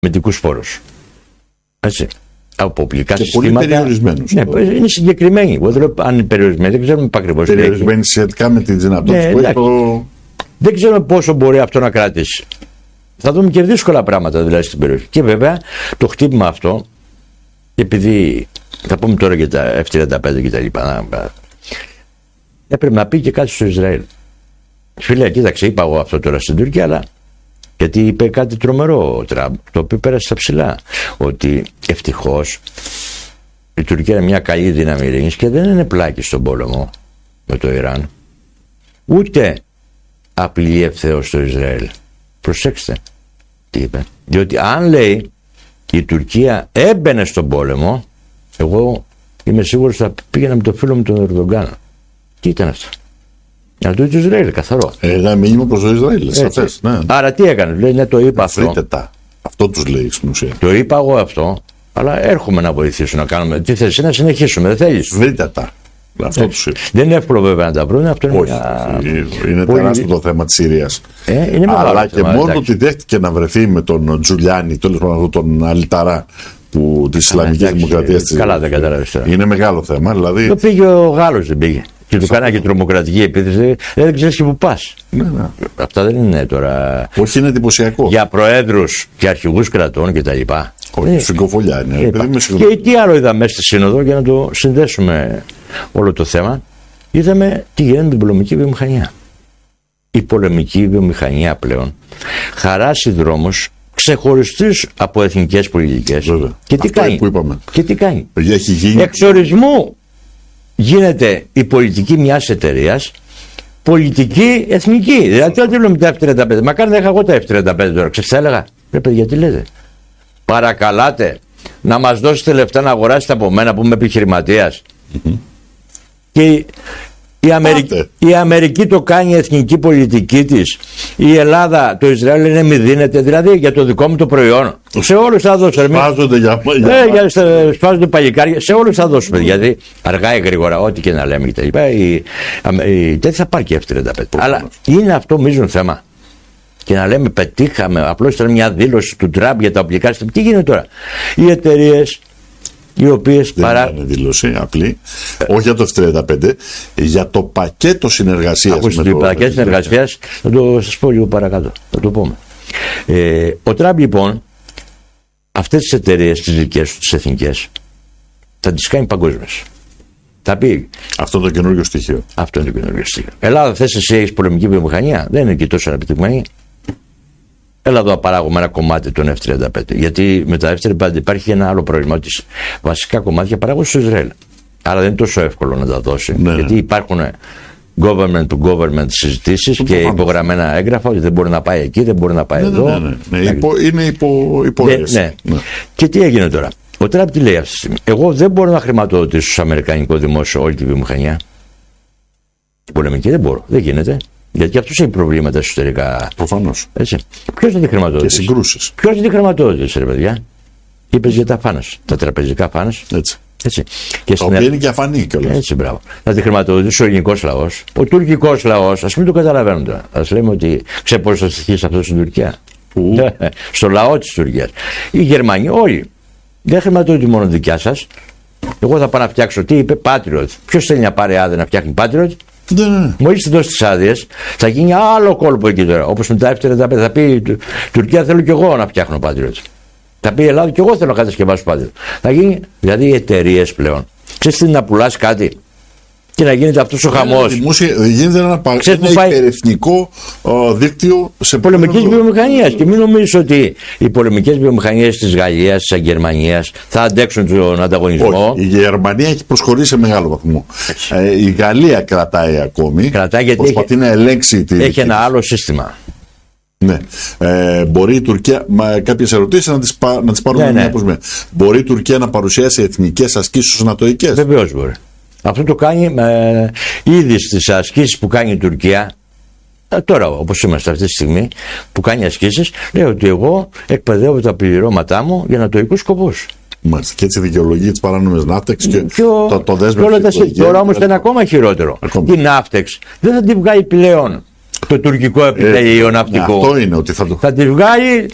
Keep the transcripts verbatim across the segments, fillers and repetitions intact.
μυντικούς φόρους. Έτσι. Από οπλικά και συστήματα. Πολύ περιορισμένους. Ναι, είναι συγκεκριμένοι. Εγώ δεν λέω αν είναι περιορισμένοι, δεν ξέρουμε ακριβώς. Περιορισμένοι σχετικά με την δυνατότητα ναι, που έχει το... Δεν ξέρουμε πόσο μπορεί αυτό να κρατήσει. Θα δούμε και δύσκολα πράγματα δηλαδή στην περιοχή. Και βέβαια το χτύπημα αυτό, επειδή θα πούμε τώρα για τα εφ τριάντα πέντε και τα λοιπά, έπρεπε να πει και κάτι στο Ισραήλ. Φίλε, κοίταξε, είπα εγώ αυτό τώρα στην Τουρκία, αλλά γιατί είπε κάτι τρομερό ο Τραμπ, το οποίο πέρασε στα ψηλά. Ότι ευτυχώς η Τουρκία είναι μια καλή δύναμη ειρήνης και δεν είναι πλάκη στον πόλεμο με το Ιράν. Ούτε απειλεί ευθέως το Ισραήλ. Προσέξτε τι είπε. Διότι αν λέει η Τουρκία έμπαινε στον πόλεμο, εγώ είμαι σίγουρος θα πήγαινα με το φίλο μου τον Ερντογκάν. Τι ήταν αυτό? Να το Ισραήλ, καθαρό. Ένα μήνυμα προς το Ισραήλ. Σαφές, ναι. Άρα τι έκανε, λέει, ναι, το είπα αυτό. Βρείτε τα. Αυτό τους λέει στην ουσία. Το είπα εγώ αυτό, αλλά έρχομαι να βοηθήσω να κάνουμε. Τι θες, να συνεχίσουμε, δεν θέλεις? Βρείτε τα. Αυτό τους είπε. Δεν είναι εύκολο βέβαια να τα βρουν. Αυτό είναι, όχι, μια... είναι πολύ... τεράστιο το θέμα της Συρίας. Ε, είναι αλλά και θέμα, μόνο εντάξει. ότι δέχτηκε να βρεθεί με τον Τζουλιάνι, τέλος πάντων τον Αλιταρά που της Ισλαμικής Δημοκρατίας της. Καλά, δεν κατάλαβες τώρα. Είναι μεγάλο θέμα. Δηλαδή... Το πήγε ο Γάλλος, δεν πήγε. Και του κάνα και τρομοκρατική επίθεση. Δεν ξέρεις και που πας. Ναι, ναι. Αυτά δεν είναι τώρα. Όχι, είναι εντυπωσιακό. Για προέδρους και αρχηγούς κρατών κτλ. Όχι, συγκοφολιά είναι. Και τι άλλο είδαμε μέσα στη Σύνοδο για να το συνδέσουμε όλο το θέμα. Είδαμε τι γίνεται με την πολεμική βιομηχανία. Η πολεμική βιομηχανία πλέον χαράσει δρόμους ξεχωριστούς από εθνικές πολιτικές. Βέβαια. Και τι Αυτό κάνει. που είπαμε. Και τι κάνει. Έχει γίνει... Εξορισμού γίνεται η πολιτική μιας εταιρείας πολιτική εθνική. Δηλαδή, τι λέμε τα εφ τριάντα πέντε. Μακάρι να είχα εγώ τα εφ τριάντα πέντε τώρα. Ξέρετε, θα έλεγα. Ρε παιδιά, τι λέτε. Παρακαλάτε να μας δώσετε λεφτά να αγοράσετε από μένα που είμαι επιχειρηματίας. Mm-hmm. Και η Αμερική, η Αμερική το κάνει εθνική πολιτική της. Η Ελλάδα, το Ισραήλ είναι μη δίνεται. Δηλαδή για το δικό μου το προϊόν. Σε όλους θα δώσω. Σπάζονται για, για, για, για σπάζονται παλικάρια. Σε όλους θα δώσουμε. Mm. Γιατί αργά ή γρήγορα, ό,τι και να λέμε κτλ. Η, η, η τέτοια θα πάρει και εφ τριάντα πέντε. Αλλά είναι αυτό μείζον θέμα. Και να λέμε πετύχαμε, απλώς ήταν μια δήλωση του Τραμπ για τα οπλικά συστήματα. Τι γίνεται τώρα? Οι εταιρείες οι οποίες δεν παρά... είναι δήλωση απλή, ε... όχι για το εφ τριάντα πέντε, για το πακέτο συνεργασίας. Ακούστε, το πακέτο συνεργασίας θα το σας πω λίγο παρακάτω, θα το πούμε. Ε, ο Τραμπ λοιπόν αυτές τις εταιρείες τις δικές του, τις εθνικές, θα τις κάνει παγκόσμιες. Θα πει. Αυτό το καινούργιο στοιχείο. Αυτό είναι το καινούργιο στοιχείο. Ελλάδα, θες εσύ έχεις πολεμική βιομηχανία? Δεν είναι και τόσο αναπτυγμένη. Έλα εδώ να παράγουμε ένα κομμάτι των εφ τριάντα πέντε. Γιατί με τα εφ τριάντα πέντε υπάρχει ένα άλλο πρόβλημα. Ότι βασικά κομμάτια παράγουν στο Ισραήλ. Άρα δεν είναι τόσο εύκολο να τα δώσει. Ναι, γιατί υπάρχουν government to government συζητήσεις και υπογραμμένα έγγραφα ότι δεν μπορεί να πάει εκεί, δεν μπορεί να πάει ναι, εδώ. Ναι, ναι, ναι. Υπο, είναι υπο, υπόθεση. Ναι, ναι. Ναι. Και τι έγινε τώρα? Ο Τραμπ τι λέει αυτή τη στιγμή? Εγώ δεν μπορώ να χρηματοδοτήσω στο αμερικανικό δημόσιο όλη τη βιομηχανία. Την πολεμική δεν μπορώ. Δεν γίνεται. Γιατί αυτός έχει προβλήματα εσωτερικά. Προφανώς. Ποιος θα τη χρηματοδοτήσει? Και συγκρούσεις. Ποιος θα τη χρηματοδοτήσει, ρε παιδιά? Είπες για τα φάνες, τα τραπεζικά φάνες. Έτσι. Έτσι. Και τα οποία είναι και αφανή κιόλας. Έτσι, μπράβο. Θα τη χρηματοδοτήσει ο ελληνικός λαός. Ο τουρκικός λαός, ας μην το καταλαβαίνουν τώρα. Ας λέμε ότι ξέρει πώς θα στοιχήσει αυτό στην Τουρκία. Στο λαό της Τουρκίας. Οι Γερμανοί, όλοι. Δεν χρηματοδοτεί μόνο δικιά σας. Εγώ θα πάω να φτιάξω, τι είπε, Patriot. Ποιος θέλει να πάρει άδεια να φτιάχνει Patriot? Ναι, ναι. Μόλις την δώσει τις άδειες, θα γίνει άλλο κόλπο εκεί τώρα. Όπως με τα εφ τριάντα πέντε. Θα πει η Τουρκία θέλω κι εγώ να φτιάχνω Patriot. Θα πει η Ελλάδα κι εγώ θέλω να κατασκευάσω Patriot. Θα γίνει, δηλαδή οι εταιρείες πλέον. Ξέρεις τι, να πουλάς κάτι και να γίνεται αυτός ο χαμός. Γίνεται ένα, ένα υπερεθνικό uh, δίκτυο σε πολεμικής βιομηχανίας. Και μην νομίζεις ότι οι πολεμικές βιομηχανίες της Γαλλίας, της Γερμανίας θα αντέξουν τον ανταγωνισμό. Όχι, η Γερμανία έχει προσχωρήσει σε μεγάλο βαθμό. Ε, η Γαλλία κρατάει ακόμη. Κρατάει γιατί προσπαθεί έχει, να ελέγξει τη. Έχει ένα άλλο σύστημα. Ναι. Ε, μπορεί η Τουρκία, κάποιες ερωτήσεις να τις, να τις πάρουμε ναι, ναι. μία. Μπορεί η Τουρκία να παρουσιάσει εθνικές ασκήσεις ως νατοικές? Βεβαίως μπορεί. Αυτό το κάνει ε, ήδη στις ασκήσεις που κάνει η Τουρκία. Ε, τώρα, όπως είμαστε αυτή τη στιγμή, που κάνει ασκήσεις, λέει ότι εγώ εκπαιδεύω τα πληρώματά μου για νατοικούς σκοπούς. Μάλιστα. Και έτσι δικαιολογεί τις παράνομες ναύτεξ και, και ο, το, το δέσμευση. Τώρα όμως είναι ακόμα χειρότερο. Ακόμη. Η ναύτεξ δεν θα τη βγάλει πλέον το τουρκικό επιτελείο ε, ναυτικό. Αυτό είναι ότι θα το. Θα τη βγάλει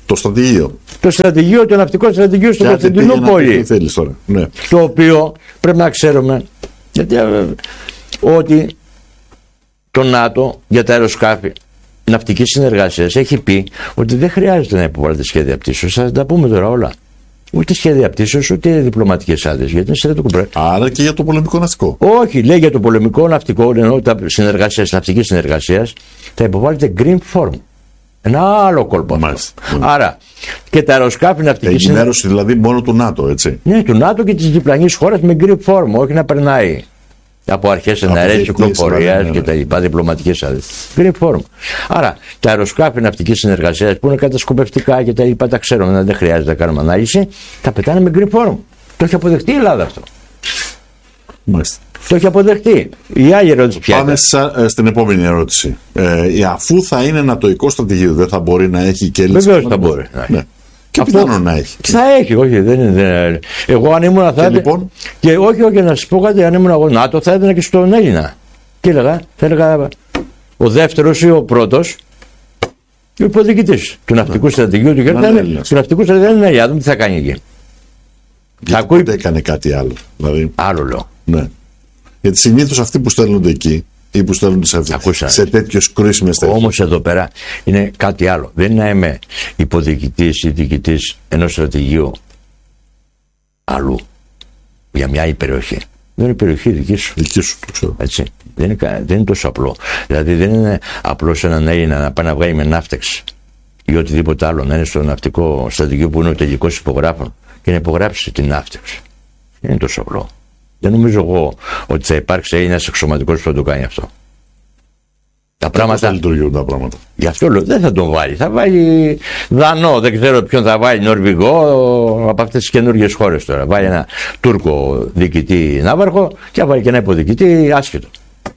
Το στρατηγείο. Το στρατηγείο, το ναυτικό στρατηγείο στην Κωνσταντινούπολη. Τι θέλεις τώρα. Ναι. Το οποίο πρέπει να ξέρουμε γιατί, ότι το ΝΑΤΟ για τα αεροσκάφη ναυτικής συνεργασίας έχει πει ότι δεν χρειάζεται να υποβάλλεται σχέδια πτήσεως. Θα τα πούμε τώρα όλα. Ούτε σχέδια πτήσεως, ούτε διπλωματικές άδειες. Γιατί είναι στρατιωτικό πρόγραμμα. Άρα και για το πολεμικό ναυτικό. Όχι, λέει για το πολεμικό ναυτικό, ενώ τα συνεργασίας, ναυτικής συνεργασίας, θα υποβάλλεται green form. Ένα άλλο κόλπο. Μάλιστα. Άρα και τα αεροσκάφη ναυτικής συνεργασίας. Ενημέρωση δηλαδή μόνο του ΝΑΤΟ, έτσι. Ναι, του ΝΑΤΟ και της διπλανής χώρας με green form, όχι να περνάει από αρχές εναέρειας κυκλοφορίας ναι, ναι. και τα λοιπά, διπλωματικές άδειες. Green form. Άρα τα αεροσκάφη ναυτικής συνεργασίας που είναι κατασκοπευτικά και τα λοιπά, τα ξέρουμε, δεν χρειάζεται να κάνουμε ανάλυση, τα πετάνε με green form. Το έχει αποδεχτεί η Ελλάδα αυτό. Μάλιστα. Το έχει αποδεχτεί. Η άλλη ερώτηση ποια Πάμε είναι. σα, στην επόμενη ερώτηση. Ε, αφού θα είναι νατοϊκό στρατηγείο, δεν θα μπορεί να έχει και λύση. Βεβαίως θα μπορεί. Ναι. Και Αυτό πιθανόν να έχει. Θα έχει, όχι. Δεν είναι, δεν είναι. Εγώ αν ήμουν θα Και έδε... λοιπόν. Και όχι, όχι, να σα πω κάτι, αν ήμουν εγώ ΝΑΤΟ θα έδινα και στον Έλληνα. Τι έλεγα, θα έλεγα ο δεύτερος ή ο πρώτος, ο υποδιοικητής του ναυτικού στρατηγείου του Γιώργου. Του ναυτικού στρατηγείου είναι Έλληνα, δούμε τι θα κάνει εκεί. Γιατί ακούει... δεν έκανε κάτι άλλο. Δηλαδή, άλλο λέω. Ναι. Γιατί συνήθως αυτοί που στέλνονται εκεί ή που στέλνονται σε, σε τέτοιες κρίσιμες θέσεις. Όμως εδώ πέρα είναι κάτι άλλο. Δεν είναι να είμαι υποδιοικητής ή διοικητής ενός στρατηγείου αλλού για μια άλλη περιοχή. Δεν είναι η περιοχή δική σου. Δική σου, το ξέρω. Έτσι. Δεν είναι, δεν είναι τόσο απλό. Δηλαδή δεν είναι απλώς έναν Έλληνα να πάει να βγάλει με ναύτεξ ή οτιδήποτε άλλο, να είναι στο ναυτικό στρατηγείο που είναι ο τελικός υπογράφων και να υπογράψει την ναύτεξ. Δεν είναι τόσο απλό. Δεν νομίζω εγώ ότι θα υπάρξει Έλληνας εξωματικός που θα το κάνει αυτό. Τα πράγματα. Δεν θα λειτουργούν τα πράγματα. Γι' αυτό λέω δεν θα τον βάλει. Θα βάλει Δανό, δεν ξέρω ποιον θα βάλει, Νορβηγό, από αυτές τις καινούργιες χώρες τώρα. Βάλει ένα Τούρκο διοικητή ναύαρχο και θα βάλει και ένα υποδιοικητή άσχετο.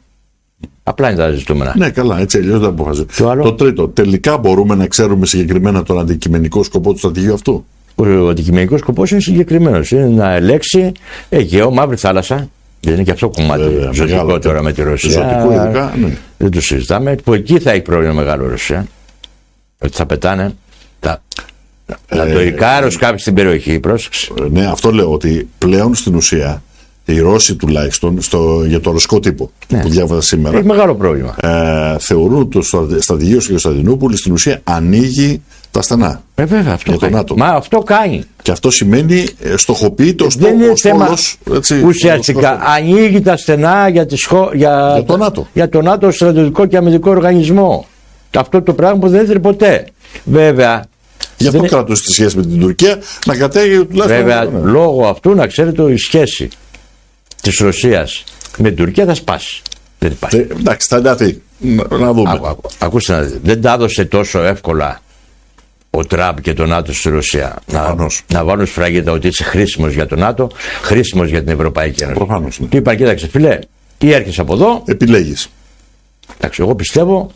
Απλά είναι τα ζητούμενα. Ναι, καλά, έτσι αλλιώς δεν αποφασίζει. Το, το τρίτο, τελικά μπορούμε να ξέρουμε συγκεκριμένα τον αντικειμενικό σκοπό του στρατηγείου αυτού. Ο αντικειμενικός σκοπός είναι συγκεκριμένος. Είναι να ελέγξει Αιγαίο, Μαύρη Θάλασσα. Δεν είναι και αυτό κομμάτι Βέβαια, ζωτικό τώρα με τη Ρωσία. Ζωτικό ειδικά, ναι. Δεν το συζητάμε. Που εκεί θα έχει πρόβλημα μεγάλο η Ρωσία. Ότι θα πετάνε τα νατοϊκά αεροσκάφη στην περιοχή. Πρόσεξε. Ναι, αυτό λέω ότι πλέον στην ουσία οι Ρώσοι τουλάχιστον στο, για το ρωσικό τύπο ναι. που διάβαζα σήμερα. Έχει μεγάλο πρόβλημα. Ε, θεωρούν το στρατηγείο στην Κωνσταντινούπολη στην ουσία ανοίγει τα στενά. Ε, βέβαια, αυτό για κάνει. ΝΑΤΟ. Μα αυτό κάνει. Και αυτό σημαίνει στοχοποιεί το Δεν είναι θέμα. Πόλος, έτσι, ουσιαστικά ανοίγει τα στενά για, τις χω... για... για το ΝΑΤΟ. Για το ΝΑΤΟ στρατιωτικό και αμυντικό οργανισμό. Αυτό το πράγμα που δεν έδινε ποτέ. Βέβαια. Γι' αυτό δεν... κρατούσε τη σχέση με την Τουρκία να κατέχει τουλάχιστον. Βέβαια, ναι. λόγω αυτού να ξέρετε η σχέση της Ρωσίας με την Τουρκία θα σπάσει. Δεν υπάρχει. Ε, εντάξει, θα ενταθεί. Να δούμε. Άκου, άκου. Ακούστε να δείτε. Δεν τα έδωσε τόσο εύκολα ο Τραμπ και το ΝΑΤΟ στη Ρωσία. Να, να βάλουν σφραγίδα ότι είσαι χρήσιμος για το ΝΑΤΟ, χρήσιμος για την Ευρωπαϊκή Ένωση. Προφανώς. Ναι. Τι είπαν, κοίταξε φίλε, ή έρχεσαι από εδώ. Επιλέγεις. Εντάξει, εγώ πιστεύω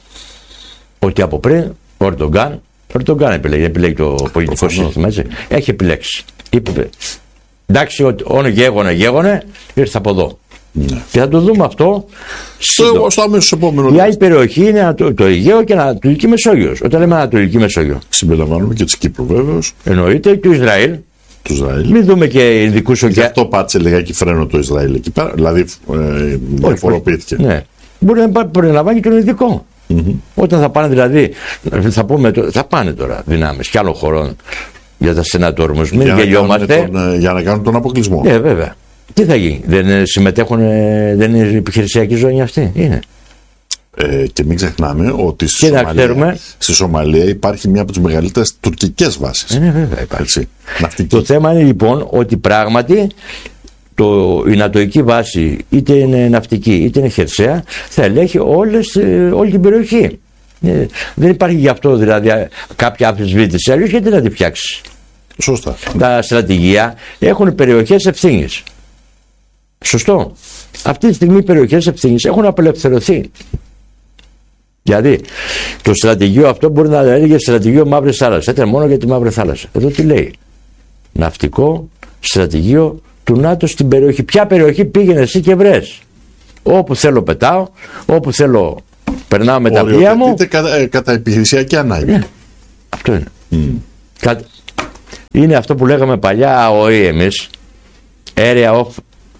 ότι από πριν ο Ερντογκάν, ο Ερντογκάν επιλέγει, επιλέγει το πολιτικό Προφανώς. σύστημα, έτσι. Έχει επιλέξει. Είπε, εντάξει, ότι όνο γέγονε, γέγονε, ήρθε από εδώ. Ναι. Και θα το δούμε αυτό στο, στο αμέσως επόμενο. Η άλλη περιοχή είναι το, το Αιγαίο και Ανατολική Μεσόγειος. Όταν λέμε Ανατολική Μεσόγειο, συμπεριλαμβάνουμε και τη Κύπρου βέβαιως. Εννοείται και του Ισραήλ. Του Ισραήλ. Μην δούμε και ειδικού ωκεανούς. Γι' αυτό πάτησε λιγάκι φρένο το Ισραήλ εκεί πέρα. Δηλαδή ε, διαφοροποιήθηκε. Ναι. Μπορεί να περιλαμβάνει και τον ειδικό. Mm-hmm. Όταν θα πάνε δηλαδή, θα, πούμε, θα πάνε τώρα δυνάμεις και άλλων χωρών για τα στενά του ορμού. Μην γελιόμαστε. Τον, για να κάνουν τον αποκλεισμό. Ναι, βέβαια. Τι θα γίνει, δεν συμμετέχουν, δεν είναι επιχειρησιακή ζώνη αυτή, είναι. Ε, και μην ξεχνάμε ότι στη Σομαλία, ξέρουμε... στη Σομαλία υπάρχει μια από τις μεγαλύτερες τουρκικές βάσεις. Ε, ναι, βέβαια υπάρχει. Έτσι, το θέμα είναι λοιπόν ότι πράγματι το, η νατοϊκή βάση είτε είναι ναυτική είτε είναι χερσαία θα ελέγχει όλες, όλη την περιοχή. Ε, δεν υπάρχει γι' αυτό δηλαδή κάποια αμφισβήτηση, αλλιώς γιατί να τη φτιάξει. Σωστά. Τα στρατηγία έχουν περιοχές ευθύνης. Σωστό. Αυτή τη στιγμή οι περιοχές ευθύνης έχουν απελευθερωθεί. Δηλαδή, το στρατηγείο αυτό μπορεί να έλεγε στρατηγείο Μαύρη Θάλασσα. Ήταν μόνο για τη Μαύρη Θάλασσα. Εδώ τι λέει. Ναυτικό στρατηγείο του ΝΑΤΟ στην περιοχή. Ποια περιοχή πήγαινε εσύ και βρες. Όπου θέλω πετάω, όπου θέλω περνάω με τα πλοία μου. Κατά, ε, κατά επιχειρησιακή ανάγκη. Yeah. Αυτό είναι. Mm. Είναι αυτό που λέγαμε παλιά ΑΟΗ εμείς, Area of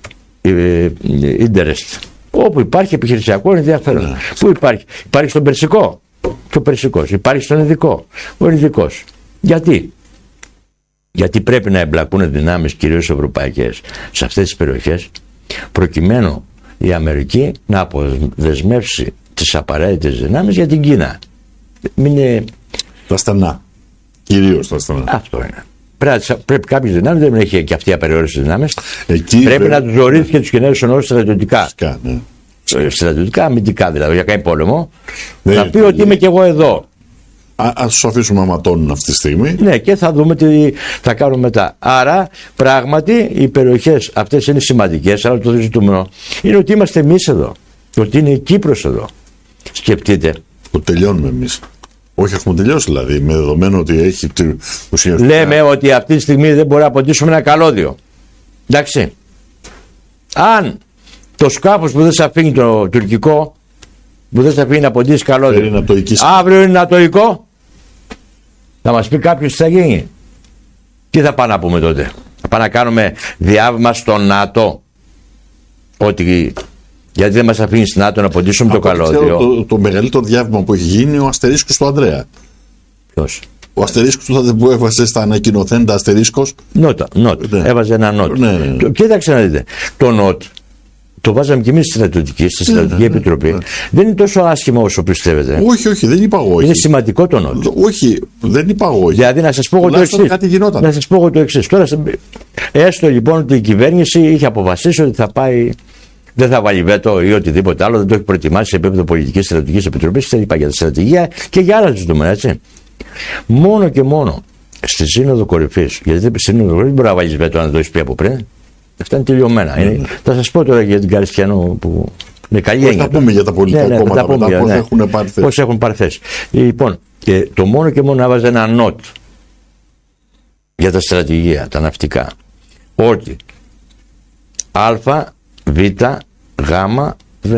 Interest. Όπου υπάρχει επιχειρησιακό ενδιαφέρον. Ναι. Πού υπάρχει? Υπάρχει στον Περσικό και ο Περσικός. Υπάρχει στον Ινδικό, ο Ινδικός. Γιατί? Γιατί πρέπει να εμπλακούν δυνάμεις, κυρίως ευρωπαϊκές, σε αυτές τις περιοχές, προκειμένου η Αμερική να αποδεσμεύσει τις απαραίτητες δυνάμεις για την Κίνα. Είναι... Τα στενά. Κυρίως τα στενά. Αυτό είναι. Πρέπει, πρέπει κάποιες δυνάμεις, δεν έχει και αυτή απεριόριστες δυνάμεις. Εκεί πρέπει βε... να τους ορίσει και τους Κινέζους εννοώ στρατιωτικά. Φυσικά, ναι. Στρατιωτικά, αμυντικά δηλαδή, για κάνει πόλεμο. Ναι, θα πει ναι, ότι ναι. είμαι και εγώ εδώ. Ας τους αφήσουμε να ματώνουν αυτή τη στιγμή. Ναι, και θα δούμε τι θα κάνουμε μετά. Άρα, πράγματι, οι περιοχές αυτές είναι σημαντικές, αλλά το ζητούμενο είναι ότι είμαστε εμείς εδώ. Ότι είναι η Κύπρος εδώ. Σκεφτείτε. Ότι τελειώνουμε εμείς. Όχι, έχουμε τελειώσει δηλαδή, με δεδομένο ότι έχει. Ουσιαστικά... Λέμε ότι αυτή τη στιγμή δεν μπορεί να αποτίσουμε ένα καλώδιο. Εντάξει. Αν το σκάφος που δεν σε αφήνει το τουρκικό, που δεν σε αφήνει να αποτίσει καλώδιο, είναι αύριο είναι νατοϊκό, θα μας πει κάποιος τι θα γίνει. Τι θα πάμε να πούμε τότε? Θα πάμε να κάνουμε διάβημα στο ΝΑΤΟ? Ότι γιατί δεν μας αφήνει στην ΝΑΤΟ να αποτίσουμε το καλώδιο? Το, το μεγαλύτερο διάβημα που έχει γίνει ο αστερίσκος του Ανδρέα. Ποιος? Ο αστερίσκος του που έβαζε στα ανακοινωθέντα αστερίσκος. Νότα, νότ. Ναι. Έβαζε ένα νότ. Ναι, ναι, ναι. Κοίταξε να δείτε. Το νότ το βάζαμε και εμείς στη στρατιωτική, στη στρατιωτική ναι, ναι, επιτροπή. Ναι. Δεν είναι τόσο άσχημο όσο πιστεύετε. Όχι, όχι, δεν είπα εγώ. Είναι σημαντικό το νότ. Όχι, δεν είπα εγώ. Δηλαδή να σας πω εγώ το εξής. Να σας πω εγώ το εξής. Τώρα, έστω λοιπόν ότι η κυβέρνηση είχε αποφασίσει ότι θα πάει. Δεν θα βάλει βέτο ή οτιδήποτε άλλο, δεν το έχει προετοιμάσει σε επίπεδο πολιτικής στρατιωτικής επιτροπής και είπα για τη στρατηγία και για άλλα ζητούμενα, έτσι. Μόνο και μόνο στη Σύνοδο Κορυφής, γιατί στη Σύνοδο Κορυφής δεν μπορεί να βάλει βέτο αν το έχει πει από πριν. Αυτά είναι τελειωμένα. Mm. Είναι, θα σας πω τώρα για την Καριστιανό που είναι καλή έννοια. Θα πούμε για τα πολιτικά ναι, ναι, κόμματα μετά, μετά, πώς, ναι. έχουν πάρει θέση. Πώς έχουν πάρει θέση. Λοιπόν, και το μόνο και μόνο έβαζε ένα νότ για τα στρατηγία, τα ναυτικά. Ότι Α, Β, Γ, Δ.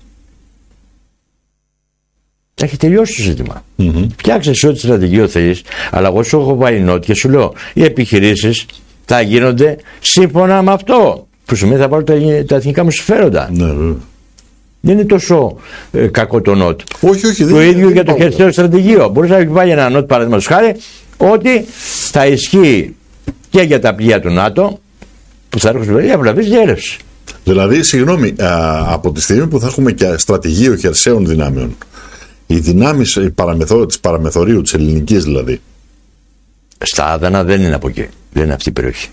Έχει τελειώσει το ζήτημα. Mm-hmm. Φτιάξε εσύ ό,τι στρατηγείο θέλεις, αλλά εγώ σου έχω βάλει νότ και σου λέω οι επιχειρήσεις θα γίνονται σύμφωνα με αυτό. Που σημαίνει θα πάρω τα, τα εθνικά μου συμφέροντα. Ναι, βέβαια. Δεν είναι τόσο ε, κακό το νότ. Όχι, όχι. Το δεν ίδιο δεν για το χερσαίο στρατηγείο. Μπορεί να βάλει ένα νότ, παραδείγματος χάρη, ότι θα ισχύει και για τα πλοία του ΝΑΤΟ που θα έρχονται για βλαβής διέλευση. Δηλαδή, συγγνώμη, α, από τη στιγμή που θα έχουμε και στρατηγείο χερσαίων δυνάμεων, οι δυνάμεις της παραμεθορίου, της ελληνικής δηλαδή. Στα Άδανα δεν είναι από εκεί. Δεν είναι αυτή η περιοχή.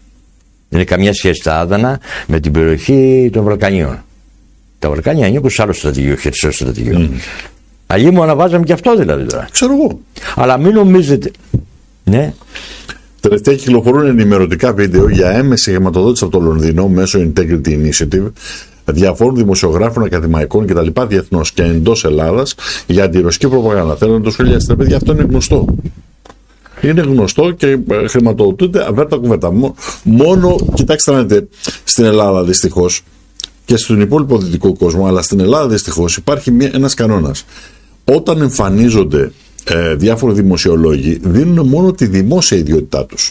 Δεν είναι καμία σχέση τα Άδανα με την περιοχή των Βαλκανίων. Τα Βαλκάνια ανήκουν σε άλλο στρατηγείο, χερσαίο στρατηγείο. Mm. Αλλή μου αναβάζαμε και αυτό δηλαδή τώρα. Ξέρω εγώ. Αλλά μην νομίζετε. Ναι. Τελευταία κυκλοφορούν ενημερωτικά βίντεο για έμεση χρηματοδότηση από το Λονδίνο μέσω Integrity Initiative διαφόρων δημοσιογράφων, ακαδημαϊκών κτλ. Διεθνώς και εντός Ελλάδας για αντιρωσική προπαγάνδα. Θέλω να το σχολιάσετε, παιδιά, αυτό είναι γνωστό. Είναι γνωστό και χρηματοδοτούνται αβέρτα κουβέρτα. Μόνο, κοιτάξτε να δείτε, στην Ελλάδα δυστυχώς και στον υπόλοιπο δυτικό κόσμο, αλλά στην Ελλάδα δυστυχώς υπάρχει μια, ένας κανόνας. Όταν εμφανίζονται ε, διάφοροι δημοσιολόγοι, δίνουν μόνο τη δημόσια ιδιότητά τους.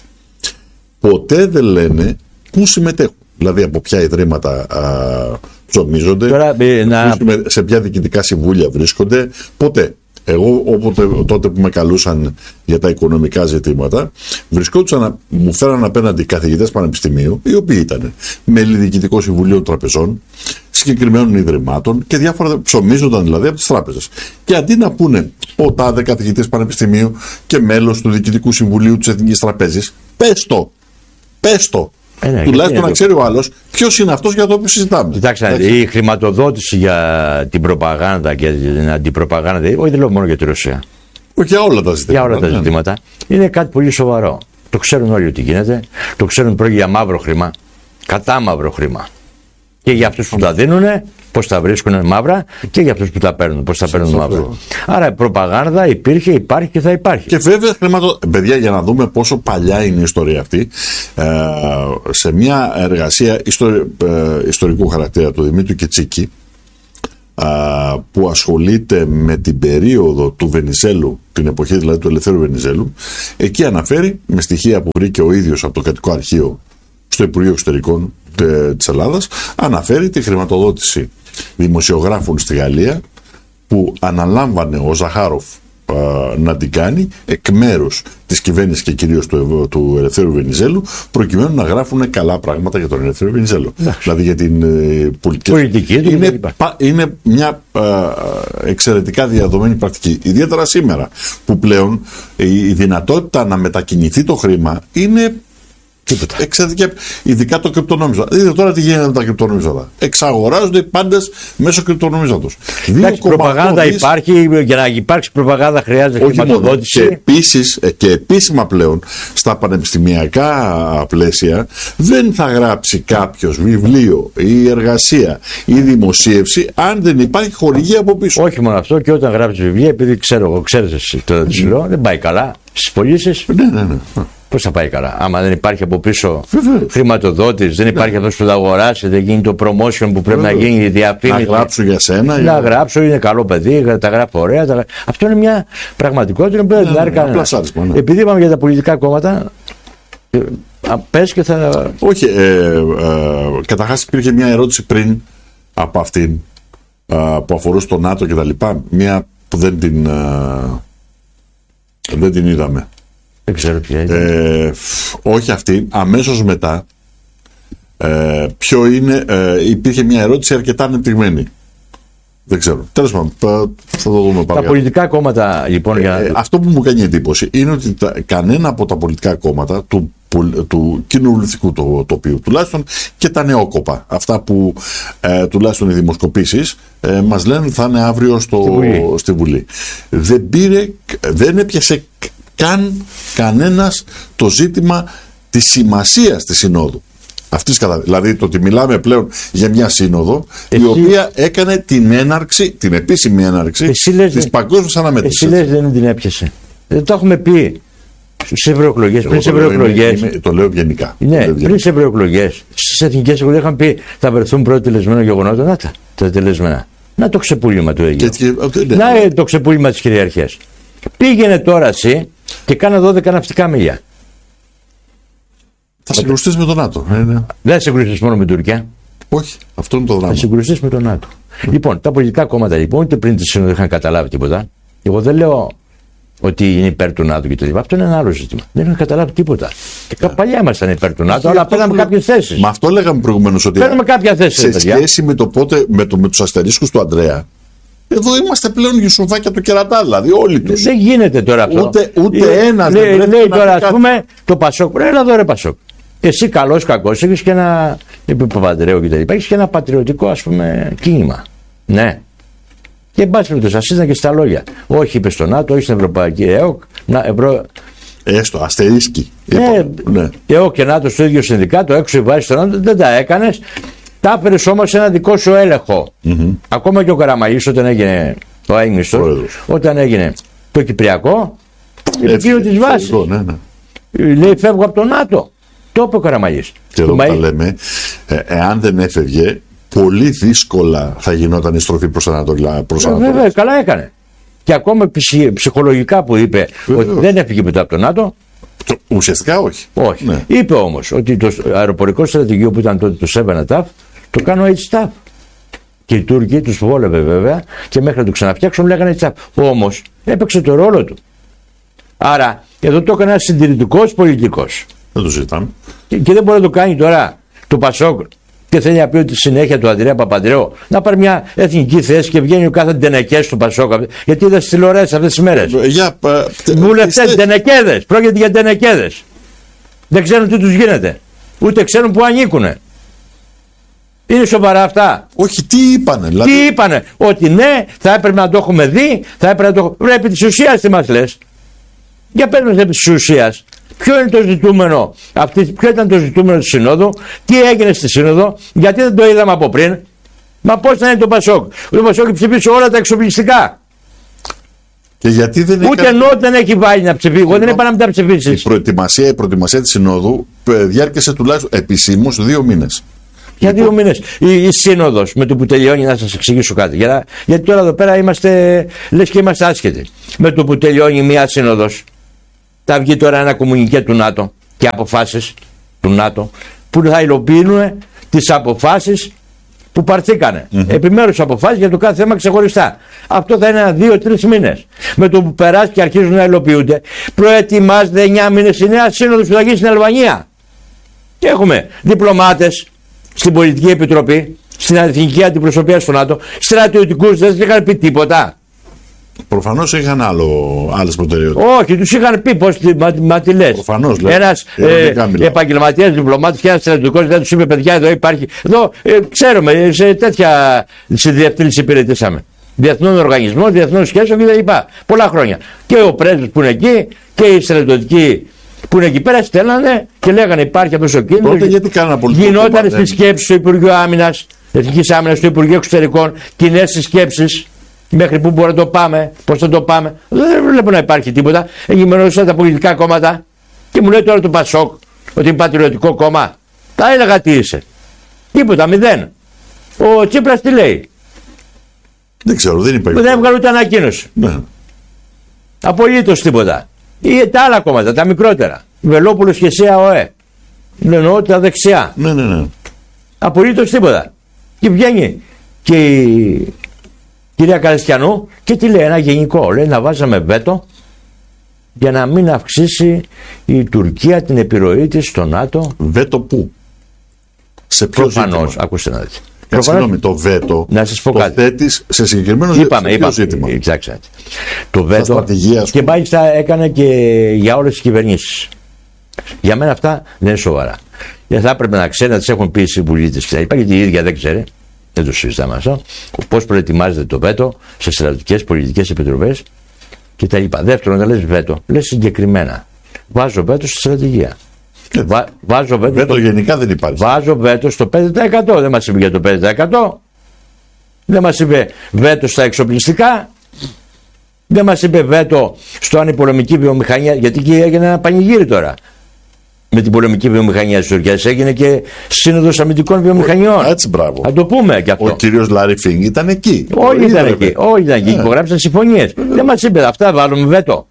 Ποτέ δεν λένε πού συμμετέχουν. Δηλαδή από ποια ιδρύματα α, ψωμίζονται, Τώρα, να... σε ποια διοικητικά συμβούλια βρίσκονται. Ποτέ. Εγώ όποτε, τότε που με καλούσαν για τα οικονομικά ζητήματα, βρισκόντουσαν, μου φέραν απέναντι καθηγητές πανεπιστημίου, οι οποίοι ήταν μέλη διοικητικών συμβουλίων τραπεζών, συγκεκριμένων ιδρυμάτων και διάφορα ψωμίζονταν δηλαδή από τις τράπεζες. Και αντί να πούνε ο τάδε καθηγητής πανεπιστημίου και μέλος του διοικητικού συμβουλίου της Εθνικής Τραπέζης, πες το, πες το. Ε, ναι, τουλάχιστον να ξέρει ο άλλος ποιος είναι αυτός για το οποίο συζητάμε. Κοιτάξτε, η χρηματοδότηση για την προπαγάνδα και την αντιπροπαγάνδα, όχι δεν λέω μόνο για τη Ρωσία. Όχι για όλα τα ζητήματα. Για όλα τα ζητήματα. Είναι κάτι πολύ σοβαρό. Το ξέρουν όλοι ότι γίνεται. Το ξέρουν πρόκειται για μαύρο χρήμα. Κατά μαύρο χρήμα. Και για αυτούς που τα δίνουν, πώς τα βρίσκουν μαύρα, και για αυτούς που τα παίρνουν, πώς τα παίρνουν μαύρα. Άρα η προπαγάνδα υπήρχε, υπάρχει και θα υπάρχει. Και βέβαια, χρηματο... παιδιά, για να δούμε πόσο παλιά είναι η ιστορία αυτή, ε, σε μια εργασία ιστορι... ε, ιστορικού χαρακτήρα του Δημήτρου Κετσίκη, α, που ασχολείται με την περίοδο του Βενιζέλου, την εποχή δηλαδή του Ελευθέρου Βενιζέλου. Εκεί αναφέρει, με στοιχεία που βρήκε ο ίδιος από το κρατικό αρχείο στο Υπουργείο Εξωτερικών της Ελλάδας, αναφέρει τη χρηματοδότηση δημοσιογράφων στη Γαλλία που αναλάμβανε ο Ζαχάροφ α, να την κάνει εκ μέρους της κυβέρνησης και κυρίως του, του Ελευθέρου Βενιζέλου, προκειμένου να γράφουν καλά πράγματα για τον Ελευθέρο Βενιζέλο. Δηλαδή για την ε, πολιτική, πολιτική του. Είναι, πα, είναι μια α, εξαιρετικά διαδομένη πρακτική. Ιδιαίτερα σήμερα που πλέον η, η δυνατότητα να μετακινηθεί το χρήμα είναι τίποτα. Εξαιρετικά, ειδικά το κρυπτονόμισμα. Δείτε τώρα τι γίνεται με τα κρυπτονομίσματα. Εξαγοράζονται οι πάντες μέσω κρυπτονομίσματος. Εντάξει, προπαγάνδα δις... υπάρχει, για να υπάρξει προπαγάνδα χρειάζεται χρηματοδότηση. Και επίσης, και επίσημα πλέον, στα πανεπιστημιακά πλαίσια, δεν θα γράψει κάποιος βιβλίο ή εργασία ή δημοσίευση αν δεν υπάρχει χορηγία από πίσω. Όχι μόνο αυτό, και όταν γράψει βιβλία, επειδή ξέρω εγώ, ξέρεις εσύ το mm. δεν πάει καλά στις πωλήσεις. Ναι, ναι, ναι. Πώς θα πάει καλά, άμα δεν υπάρχει από πίσω χρηματοδότης, δεν υπάρχει αυτός που θα αγοράσει, δεν γίνει το promotion που πρέπει Βέβαια. να γίνει, η διαφήμιση. Να γράψω για σένα. Να ή... γράψω, είναι καλό παιδί, τα γράφω ωραία. Τα... Αυτό είναι μια πραγματικότητα που δεν την άρει κανένα. Ναι. Επειδή είπαμε για τα πολιτικά κόμματα, πες και θα. Όχι, ε, ε, καταρχάς υπήρχε μια ερώτηση πριν από αυτήν ε, που αφορούσε το ΝΑΤΟ και τα λοιπά. Μια που δεν την, ε, δεν την είδαμε. Δεν ξέρω ποια είναι. Ε, όχι αυτή, αμέσως μετά ε, ποιο είναι, ε, υπήρχε μια ερώτηση αρκετά ανεπτυγμένη. Δεν ξέρω. Τέλος πάντων, θα, θα το δούμε πάρα. Τα πολιτικά κόμματα, λοιπόν. Για... Ε, αυτό που μου κάνει εντύπωση είναι ότι τα, κανένα από τα πολιτικά κόμματα του, του κοινοβουλευτικού το, τοπίου, τουλάχιστον και τα νεόκοπα, αυτά που ε, τουλάχιστον οι δημοσκοπήσεις ε, μας λένε ότι θα είναι αύριο στο, στη, Βουλή. στη Βουλή. Δεν πήρε, δεν έπιασε καν κανένας το ζήτημα της σημασίας της συνόδου. Αυτής κατά, δηλαδή το ότι μιλάμε πλέον για μια σύνοδο Εσύ... η οποία έκανε την έναρξη, την επίσημη έναρξη της παγκόσμιας αναμέτρησης. Εσύ λες δεν την έπιασε. Δεν το έχουμε πει στις ευρωεκλογές, πριν τις ευρωεκλογές. Το λέω γενικά. Ναι, πριν τις ευρωεκλογές, στις εθνικές εκλογές είχαν πει θα βρεθούν πρώτα τελεσμένα γεγονότα. Να τα, τα τελεσμένα. Να το ξεπούλημα του Αιγαίου. Και... Ναι. Να το ξεπούλημα της κυριαρχίας. Πήγαινε τώρα εσύ και κάνα δώδεκα ναυτικά μίλια. Θα συγκρουστείς με τον ΝΑΤΟ. Ε, ναι. Δεν θα συγκρουστείς μόνο με την Τουρκία. Όχι, αυτό είναι το δράμα. Θα συγκρουστείς με τον ΝΑΤΟ. Mm. Λοιπόν, τα πολιτικά κόμματα λοιπόν, ούτε πριν τη σύνοδο είχαν καταλάβει τίποτα. Εγώ δεν λέω ότι είναι υπέρ του ΝΑΤΟ και το λοιπά. Αυτό είναι ένα άλλο ζήτημα. Δεν είχαν καταλάβει τίποτα. Και yeah. παλιά ήμασταν υπέρ του ΝΑΤΟ, αλλά παίρναμε που... κάποιες θέσεις. Μα αυτό λέγαμε προηγουμένως ότι. Παίρναμε κάποια θέση. Σε σχέση με το πότε, με, το, με τους αστερίσκους του Ανδρέα. Εδώ είμαστε πλέον γιουσουφάκια του κερατά, δηλαδή όλοι τους. Δεν γίνεται τώρα αυτό. Ούτε, ούτε ε, ένας λέ, δεν πρέπει λέει να τώρα, ας πούμε, το Πασόκ. Έλα εδώ ρε Πασόκ. Εσύ καλός κακός έχεις και ένα, είπε Παπανδρέου και τα λοιπά, έχεις και ένα πατριωτικό ας πούμε κίνημα. Ναι. Και εν πάση περιπτώσει, ας ήταν και στα λόγια. Όχι είπε στο ΝΑΤΟ, όχι στην Ευρωπαϊκή ΕΟΚ. Να, Ευρω... Έστω, αστερίσκη. Ναι, ναι. ΕΟΚ και ΝΑΤΟ στο ίδιο συνδικάτο, έξω η βάση στο ΝΑΤΟ, δεν τα έκανες. Τα έφερες όμως σε ένα δικό σου έλεγχο. Mm-hmm. Ακόμα και ο Καραμαλής όταν έγινε ο Έγνιστος, όταν έγινε το Κυπριακό, επί της βάσης. Ναι, ναι. Λέει φεύγω από το ΝΑΤΟ. Το είπε ο Καραμαλής. Και εδώ που τα λέμε, ε, εάν δεν έφευγε, πολύ δύσκολα θα γινόταν η στροφή προς Ανατολή. Βέβαια, καλά έκανε. Και ακόμα ψυχολογικά που είπε Βέβαια. ότι δεν έφυγε μετά από το ΝΑΤΟ. Το, ουσιαστικά όχι. Όχι. Ναι. Είπε όμως ότι το αεροπορικό στρατηγείο που ήταν τότε το επτά ταφ το κάνω έτσι ταφ. Και οι Τούρκοι τους βόλευε βέβαια και μέχρι να το ξαναφτιάξουν λέγανε έτσι ταφ. Όμως έπαιξε το ρόλο του. Άρα εδώ το έκανε ένας συντηρητικός πολιτικός. Δεν το συζητάμε. Και, και δεν μπορεί να το κάνει τώρα το Πασόκ και θέλει να πει ότι συνέχεια του Ανδρέα Παπανδρέου να πάρει μια εθνική θέση και βγαίνει ο κάθε ντενεκές του Πασόκ. Γιατί είδα στις τηλεοράσεις αυτές τις μέρες. Για, βουλευτές, ντενεκέδες. Πρόκειται για ντενεκέδες. Δεν ξέρουν τι τους γίνεται. Ούτε ξέρουν που ανήκουνε. Είναι σοβαρά αυτά. Όχι, τι είπανε. Δηλαδή... Τι είπανε. Ότι ναι, θα έπρεπε να το έχουμε δει, θα έπρεπε να το έχουμε. Πρέπει τη ουσία τι μας λες. Για πες μας επί της ουσίας. Ποιο είναι το ζητούμενο, αυτή, ποιο ήταν το ζητούμενο της Συνόδου, τι έγινε στη Σύνοδο, γιατί δεν το είδαμε από πριν. Μα πώς θα είναι το Πασόκ. Το Πασόκ ψηφίσει όλα τα εξοπλιστικά. Και γιατί δεν Ούτε έκανε... ενώ δεν έχει βάλει να ψηφίσει. Εγώ δεν είπα να μην τα ψηφίσει. Η προετοιμασία, η προετοιμασία της Συνόδου διάρκεσε τουλάχιστον επισήμως δύο μήνες. Για δύο μήνες. Η, η σύνοδος με το που τελειώνει, να σας εξηγήσω κάτι. Για, γιατί τώρα εδώ πέρα είμαστε, λες και είμαστε άσχετοι. Με το που τελειώνει μια σύνοδος, θα βγει τώρα ένα κομμουνικέ του ΝΑΤΟ και αποφάσεις του ΝΑΤΟ που θα υλοποιούν τις αποφάσεις που πάρθηκανε. Mm-hmm. Επιμέρους αποφάσεις για το κάθε θέμα ξεχωριστά. Αυτό θα είναι ένα δύο-τρεις μήνες. Με το που περάσει και αρχίζουν να υλοποιούνται, προετοιμάζεται εννιά μήνες η νέα σύνοδος που θα γίνει στην Αλβανία. Και έχουμε διπλωμάτες στην Πολιτική Επιτροπή, στην Εθνική Αντιπροσωπεία στο ΝΑΤΟ, στρατιωτικούς, δεν είχαν πει τίποτα. Προφανώς είχαν άλλες προτεραιότητες. Όχι, τους είχαν πει πώς, μα, μα τι λες. Προφανώς. Ένας ε, επαγγελματίας διπλωμάτης και ένας στρατιωτικός δεν τους είπε, παιδιά, εδώ υπάρχει. Εδώ ε, ξέρουμε, σε τέτοια διευθύνση υπηρετήσαμε. Διεθνών οργανισμών, διεθνών σχέσεων κτλ. Πολλά χρόνια. Και ο πρέσβης που είναι εκεί και οι στρατιωτικοί που είναι εκεί πέρα στέλνανε και λέγανε υπάρχει αυτός ο κίνδυνος. Τότε γιατί κάνανε πολιτικό. Γινόταν στις σκέψεις στο Υπουργείο Άμυνας, Εθνικής Άμυνας, στο Υπουργείο Εξωτερικών, κοινές συσκέψεις. Μέχρι πού μπορούμε να το πάμε, πώς θα το πάμε. Δεν βλέπω να υπάρχει τίποτα. Ενημερώσαν τα πολιτικά κόμματα και μου λέει τώρα το Πασόκ ότι είναι πατριωτικό κόμμα. Τα έλεγα τι είσαι. Τίποτα, μηδέν. Ο Τσίπρας τι λέει. Δεν ξέρω, δεν υπάρχει. Δεν έβγαλε ούτε ανακοίνωση. Ναι. Απολύτως τίποτα. Ή τα άλλα κόμματα, τα μικρότερα. Βελόπουλος και ΣΥΑ ΟΕ. Εννοώ τα δεξιά. Ναι, ναι, ναι. Απολύτως τίποτα. Και βγαίνει και η κυρία Καλεστιανού και τι λέει, ένα γενικό. Λέει να βάζαμε βέτο για να μην αυξήσει η Τουρκία την επιρροή της στο ΝΑΤΟ. Βέτο πού? Σε ποιο Προφανώς, ζήτημα? ακούστε να δείτε. Συγγνώμη, το βέτο να σας πω το κάτι. θέτεις σε συγκεκριμένο είπαμε, είπαμε, ζήτημα. Exactly. Το βέτο στρατηγία, και μάλιστα έκανε και για όλες τις κυβερνήσεις. Για μένα αυτά δεν είναι σοβαρά. Γιατί θα έπρεπε να ξέρει να τις έχουν πει οι συμβουλοί της κτλ. Γιατί η ίδια δεν ξέρει. Δεν το συζητάμε αυτό. Πώς προετοιμάζεται το βέτο σε στρατιωτικές πολιτικές επιτροπές κτλ. Δεύτερον, όταν λες βέτο, λες συγκεκριμένα. Βάζω βέτο στη στρατηγία. Βα, βάζω βέτο, βέτο στο, γενικά δεν υπάρχει. Βάζω βέτο στο πέντε τοις εκατό. Δεν μας είπε για το πέντε τοις εκατό. Δεν μας είπε βέτο στα εξοπλιστικά. Δεν μας είπε βέτο στο αν η πολεμική βιομηχανία. Γιατί εκεί έγινε ένα πανηγύρι τώρα. Με την πολεμική βιομηχανία της Τουρκίας έγινε και σύνοδος αμυντικών βιομηχανιών. Έτσι, μπράβο. Θα το πούμε και αυτό. Ο κύριος Λάρι Φινγκ ήταν εκεί. Όχι ήταν εκεί. Όχι ήταν εκεί. Yeah. Υπογράψαν συμφωνίες. Yeah. Δεν μας είπε αυτά, βάλουμε βέτο.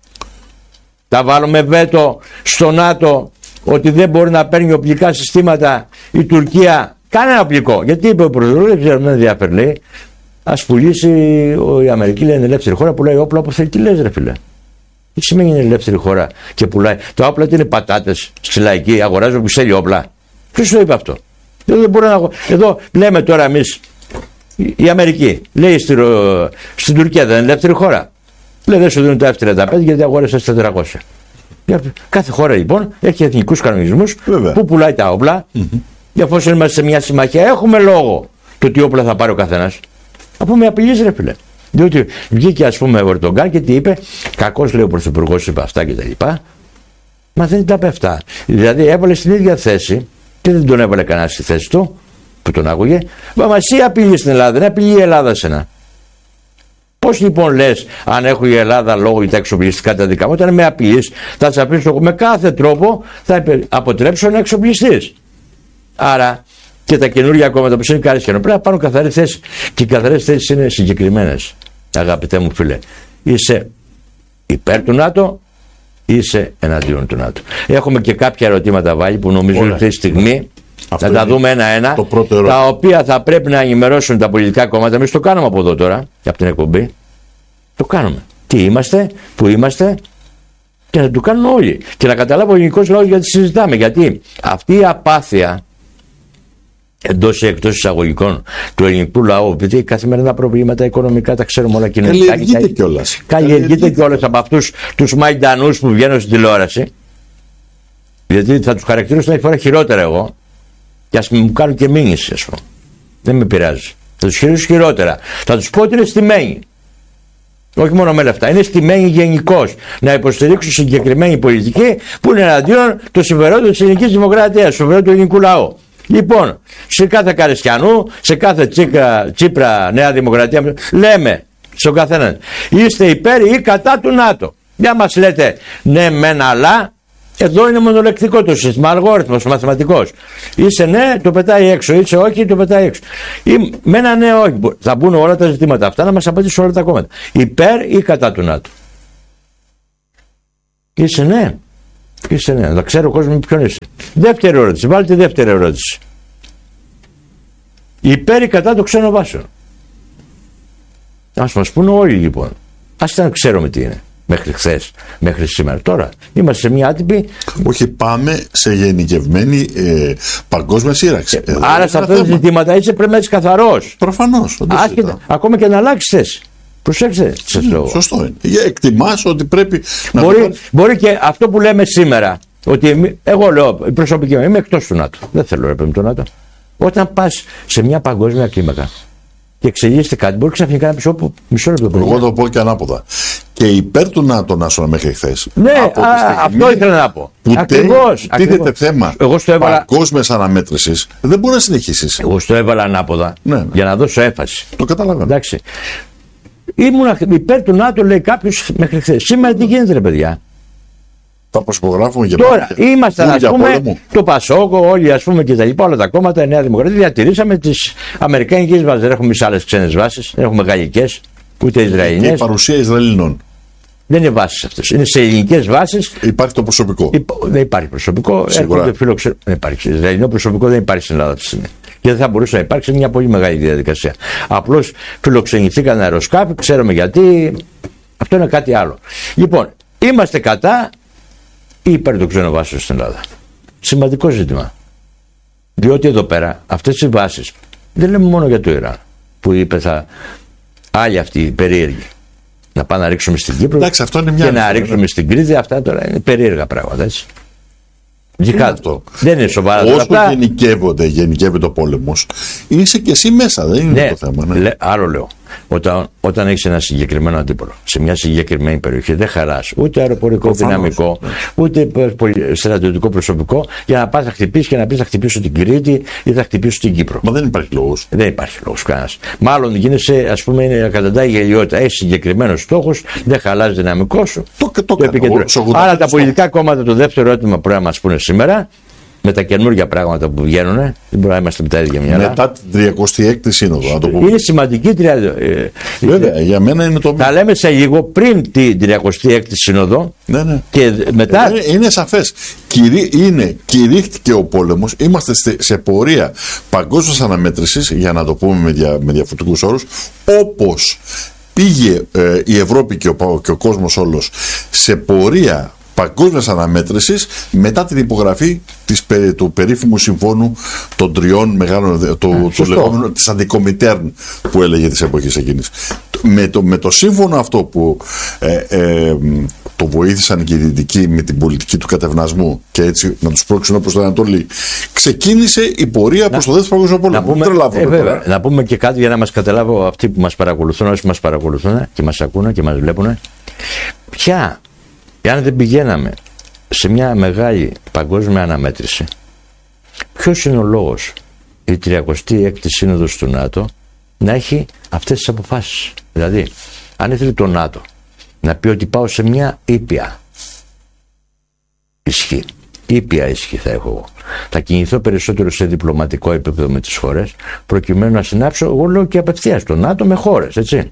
Θα βάλουμε βέτο στο ΝΑΤΟ ότι δεν μπορεί να παίρνει οπλικά συστήματα η Τουρκία. Κανένα οπλικό. Γιατί είπε ο Πρωθυπουργός, δεν ξέρω, δεν ενδιαφέρει, λέει, ας πουλήσει η Αμερική, λέει, είναι ελεύθερη χώρα, πουλάει όπλα όπου θέλει. Τι λες, ρε φίλε. Τι σημαίνει είναι ελεύθερη χώρα και πουλάει. Τα όπλα τι είναι, πατάτες στη λαϊκή, αγοράζει όπου θέλει όπλα. Ποιος το είπε αυτό. Δεν μπορώ να... Εδώ λέμε τώρα εμείς, η Αμερική λέει στη, στην Τουρκία δεν είναι ελεύθερη χώρα. Λέει δεν σου δίνουν τα εφ τριάντα πέντε γιατί αγόρασες τα τετρακόσια. Κάθε χώρα λοιπόν έχει εθνικούς κανονισμούς που πουλάει τα όπλα. Mm-hmm. Για εφόσον είμαστε σε μια συμμαχία, έχουμε λόγο το τι όπλα θα πάρει ο καθένας. Από με απειλής, ρε φίλε. Διότι βγήκε, ας πούμε, ο Ερντογκάν και τι είπε, κακώς λέει ο Πρωθυπουργός, είπε αυτά κτλ. Μα δεν τα είπε αυτά. Δηλαδή έβαλε στην ίδια θέση και δεν τον έβαλε κανένα στη θέση του που τον άκουγε. Μα μα εσύ απειλεί στην Ελλάδα, δεν απειλεί η Ελλάδα σένα. Πώς λοιπόν λες, αν έχω η Ελλάδα λόγω για τα εξοπλιστικά τα δικά μου, όταν με απειλείς, θα σε αφήσω με κάθε τρόπο, θα αποτρέψω να εξοπλιστείς. Άρα και τα καινούργια κόμματα που είναι Καλεστιανού πρέπει να πάρουν καθαρή θέση. Και οι καθαρές θέσεις είναι συγκεκριμένες. Αγαπητέ μου φίλε, είσαι υπέρ του ΝΑΤΟ, είσαι εναντίον του ΝΑΤΟ. Έχουμε και κάποια ερωτήματα βάλει που νομίζω ότι αυτή τη στιγμή θα τα δούμε ένα-ένα, τα οποία θα πρέπει να ενημερώσουν τα πολιτικά κόμματα. Εμείς το κάνουμε από εδώ τώρα, από την εκπομπή. Το κάνουμε. Τι είμαστε, πού είμαστε και θα το κάνουν όλοι. Και να καταλάβω ο ελληνικός λαός γιατί συζητάμε. Γιατί αυτή η απάθεια εντός ή εκτός εισαγωγικών του ελληνικού λαού, επειδή καθημερινά προβλήματα οικονομικά τα ξέρουμε όλα κοινωνικά. Καλλιεργείται κιόλας. Καλλιεργείται κιόλας από αυτούς τους Μαϊντανούς που βγαίνουν στην τηλεόραση. Γιατί θα τους χαρακτηρίσω μια φορά χειρότερα εγώ. Και ας μου κάνουν και μήνυση, ας πούμε. Δεν με πειράζει. Θα τους χειρίσω χειρότερα. Θα τους πω ότι είναι στημένοι. Όχι μόνο με λεφτά. Είναι στημένοι γενικώς να υποστηρίξουν συγκεκριμένη πολιτική που είναι εναντίον των συμφερόντων της ελληνικής δημοκρατίας, των συμφερόντων του ελληνικού λαού. Λοιπόν, σε κάθε Καλεστιανού, σε κάθε Τσίπρα, Τσίπρα Νέα Δημοκρατία, λέμε στον καθέναν, είστε υπέρ ή κατά του ΝΑΤΟ. Για μας λέτε ναι μεν αλλά Εδώ είναι μονολεκτικό το σύστημα, αλγόριθμος, μαθηματικός. Είσαι ναι, το πετάει έξω. Είσαι όχι, το πετάει έξω. Ή, με ένα ναι, όχι. Θα μπουν όλα τα ζητήματα αυτά να μας απαντήσουν όλα τα κόμματα. Υπέρ ή κατά του ΝΑΤΟ. Είσαι ναι. Είσαι ναι. Να ξέρω ο κόσμος ποιον είσαι. Δεύτερη ερώτηση. Βάλτε τη δεύτερη ερώτηση. Υπέρ ή κατά το ξένο βάσο. Ας μας πούνε όλοι λοιπόν. Ας δεν ξέρουμε τι είναι. Μέχρι χθες, μέχρι σήμερα. Τώρα είμαστε σε μια άτυπη. Όχι, πάμε σε γενικευμένη ε, παγκόσμια σύραξη. Ε, άρα σε αυτά τα ζητήματα είσαι πρέπει να είσαι καθαρός. Προφανώς. Ακόμα και να αλλάξεις θέση. Προσέξτε. Mm, σωστό είναι. Εκτιμάς ότι πρέπει να. Μπορεί, το... μπορεί και αυτό που λέμε σήμερα. Ότι εγώ λέω η προσωπική μου είμαι εκτός του ΝΑΤΟ. Δεν θέλω να το ΝΑΤΟ. Όταν πας σε μια παγκόσμια κλίμακα και εξελίσσεται κάτι, μπορεί ξαφνικά να πει όπου μισό λεπτό. Εγώ το πω και ανάποδα. Και υπέρ του ΝΑΤΟ να σου μέχρι χθες. Ναι, α, αυτό ήθελα να πω. Που ακριβώς. Τίθεται θέμα έβαλα... παγκόσμιας αναμέτρησης, δεν μπορεί να συνεχίσεις. Εγώ στο έβαλα ανάποδα ναι, ναι. για να δώσω έμφαση. Το καταλαβαίνω. Εντάξει. Ήμουν υπέρ του ΝΑΤΟ, λέει κάποιος μέχρι χθες. Σήμερα τι γίνεται, ρε παιδιά. Τα προσυπογράφουμε για τώρα. Τώρα είμαστε, ας πούμε, το Πασόκο, όλοι ας πούμε και τα λοιπά, όλα τα κόμματα, η Νέα Δημοκρατία, διατηρήσαμε τις αμερικανικές βάσεις. Δεν έχουμε άλλες ξένες βάσεις, δεν έχουμε γαλλικές, ούτε ισραηλινές. Και η παρουσία Ισραηλινών. Δεν είναι βάσεις αυτές. Είναι σε ελληνικές βάσεις. Υπάρχει το προσωπικό. Υπ... Δεν υπάρχει προσωπικό. Φιλοξε... Δεν υπάρχει. Ισραηλινό προσωπικό δεν υπάρχει στην Ελλάδα. Και δεν θα μπορούσε να υπάρξει μια πολύ μεγάλη διαδικασία. Απλώς φιλοξενηθήκαν αεροσκάφη, ξέρουμε γιατί. Αυτό είναι κάτι άλλο. Λοιπόν, είμαστε κατά ή υπέρ του ξένου βάσεως στην Ελλάδα. Σημαντικό ζήτημα. Διότι εδώ πέρα αυτές οι βάσεις δεν λέμε μόνο για το Ιράν που είπε θα άλλοι αυτοί οι περίεργοι. Να πάμε να ρίξουμε στην Κύπρο. Εντάξει, αυτό είναι μια και να ρίξουμε ναι. στην Κρήτη. Αυτά τώρα είναι περίεργα πράγματα. Έτσι. Είναι αυτό. Δεν είναι σοβαρά. Όσο αυτά. γενικεύονται, γενικεύεται ο πόλεμος, είσαι και εσύ μέσα. Δεν είναι ναι, το θέμα. Ναι. Λέ, άλλο λέω. Όταν, όταν έχεις ένα συγκεκριμένο αντίπολο σε μια συγκεκριμένη περιοχή, δεν χαράς ούτε αεροπορικό Προφανώς, δυναμικό, ναι. ούτε στρατιωτικό προσωπικό για να πας να χτυπήσεις και να πεις θα χτυπήσω την Κρήτη ή θα χτυπήσω την Κύπρο. Μα δεν υπάρχει λόγος. Δεν υπάρχει λόγος κανένας. Μάλλον γίνεσαι, ας πούμε, είναι καταντάει η γελιότητα. Έχεις συγκεκριμένους στόχους, δεν χαλάς δυναμικό σου. Το, το, το, το Άρα τα πολιτικά κόμματα, το δεύτερο ερώτημα που πρέπει να μας πούνε σήμερα. Με τα καινούργια πράγματα που βγαίνουν, δεν μπορούμε να είμαστε με τα ίδια μυαλά. Μετά την τριακοστή έκτη σύνοδο, να το πούμε. Είναι σημαντική τριάντα. Ε, Βέβαια, για μένα είναι το. Θα λέμε σε λίγο πριν την τριακοστή έκτη σύνοδο. Ναι, ναι. Και μετά. Είναι, είναι σαφές. Κηρύ, είναι, κηρύχθηκε ο πόλεμος. Είμαστε σε πορεία παγκόσμιας αναμέτρησης, για να το πούμε με, δια, με διαφορετικούς όρους, όπως πήγε ε, η Ευρώπη και ο, και ο κόσμος όλος σε πορεία παγκόσμιας αναμέτρησης μετά την υπογραφή της, του περίφημου συμφώνου των τριών μεγάλων, το, το, το λεγόμενο της αντικομιτέρν που έλεγε της εποχής εκείνης. Με το, με το σύμφωνο αυτό που ε, ε, το βοήθησαν και οι Δυτικοί με την πολιτική του κατευνασμού και έτσι να τους πρόξουν προς την Ανατολή, ξεκίνησε η πορεία προς το δεύτερο παγκόσμιο πόλεμο. Να πούμε, ε, βέβαια, να πούμε και κάτι για να μας καταλάβω αυτοί που μας παρακολουθούν, όσοι μας παρακολουθούν και μας ακούνε και μας βλέπουν. Ποια Εάν δεν πηγαίναμε σε μια μεγάλη παγκόσμια αναμέτρηση, ποιος είναι ο λόγος η τριακοστή έκτη σύνοδος του ΝΑΤΟ να έχει αυτές τις αποφάσεις? Δηλαδή, αν ήθελε το ΝΑΤΟ να πει ότι πάω σε μια ήπια ισχύ, ήπια ισχύ θα έχω εγώ, θα κινηθώ περισσότερο σε διπλωματικό επίπεδο με τις χώρες, προκειμένου να συνάψω, εγώ λέω και απευθείας το ΝΑΤΟ με χώρες, έτσι.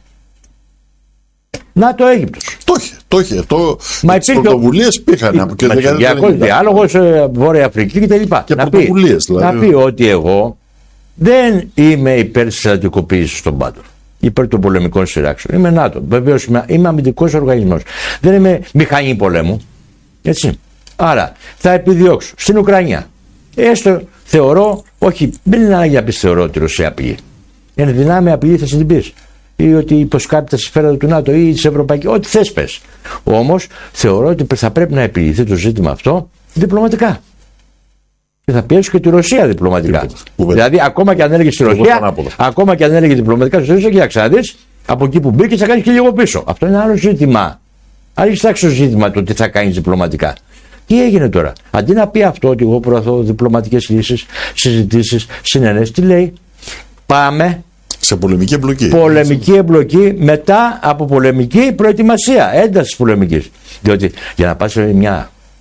ΝΑΤΟ Αίγυπτος. Το είχε, το είχε. Το... Τις πρωτοβουλίες πήγαν από και δεκαετία. Διάλογος, Βόρεια Αφρική κτλ. Και να πει, δηλαδή. Να πει ότι εγώ δεν είμαι υπέρ της στρατιωτικοποίησης στον Πάτο. Υπέρ των πολεμικών σειράξεων. Είμαι ΝΑΤΟ. Βεβαίως είμαι, είμαι αμυντικός οργανισμός. Δεν είμαι μηχανή πολέμου. Έτσι. Άρα θα επιδιώξω στην Ουκρανία. Έστω θεωρώ, όχι, δεν είναι ανάγκη να πεις θεωρώ ότι η Ρωσία απειλή. Είναι δυνάμει απειλή, θα την πεις. Ή ότι υποσκάπτει τα συμφέροντα του ΝΑΤΟ ή της Ευρωπαϊκής, ό,τι θες πες. Όμως θεωρώ ότι θα πρέπει να επιληθεί το ζήτημα αυτό διπλωματικά. Και θα πιέσω και τη Ρωσία διπλωματικά. Ούβε. Δηλαδή, ακόμα και αν έλεγε στη Ρωσία, ακόμα και αν έλεγε διπλωματικά στη Ρωσία, κοίταξε να δεις, από εκεί που μπήκε θα κάνει και λίγο πίσω. Αυτό είναι άλλο ζήτημα. Άλλη στάξει το ζήτημα το τι θα κάνει διπλωματικά. Τι έγινε τώρα? Αντί να πει αυτό ότι εγώ προωθώ διπλωματικές λύσεις, συζητήσεις, συνενέσεις, τι λέει? Πάμε. Σε πολεμική εμπλοκή. Πολεμική εμπλοκή μετά από πολεμική προετοιμασία, ένταση πολεμικής. Διότι για να πας σε μια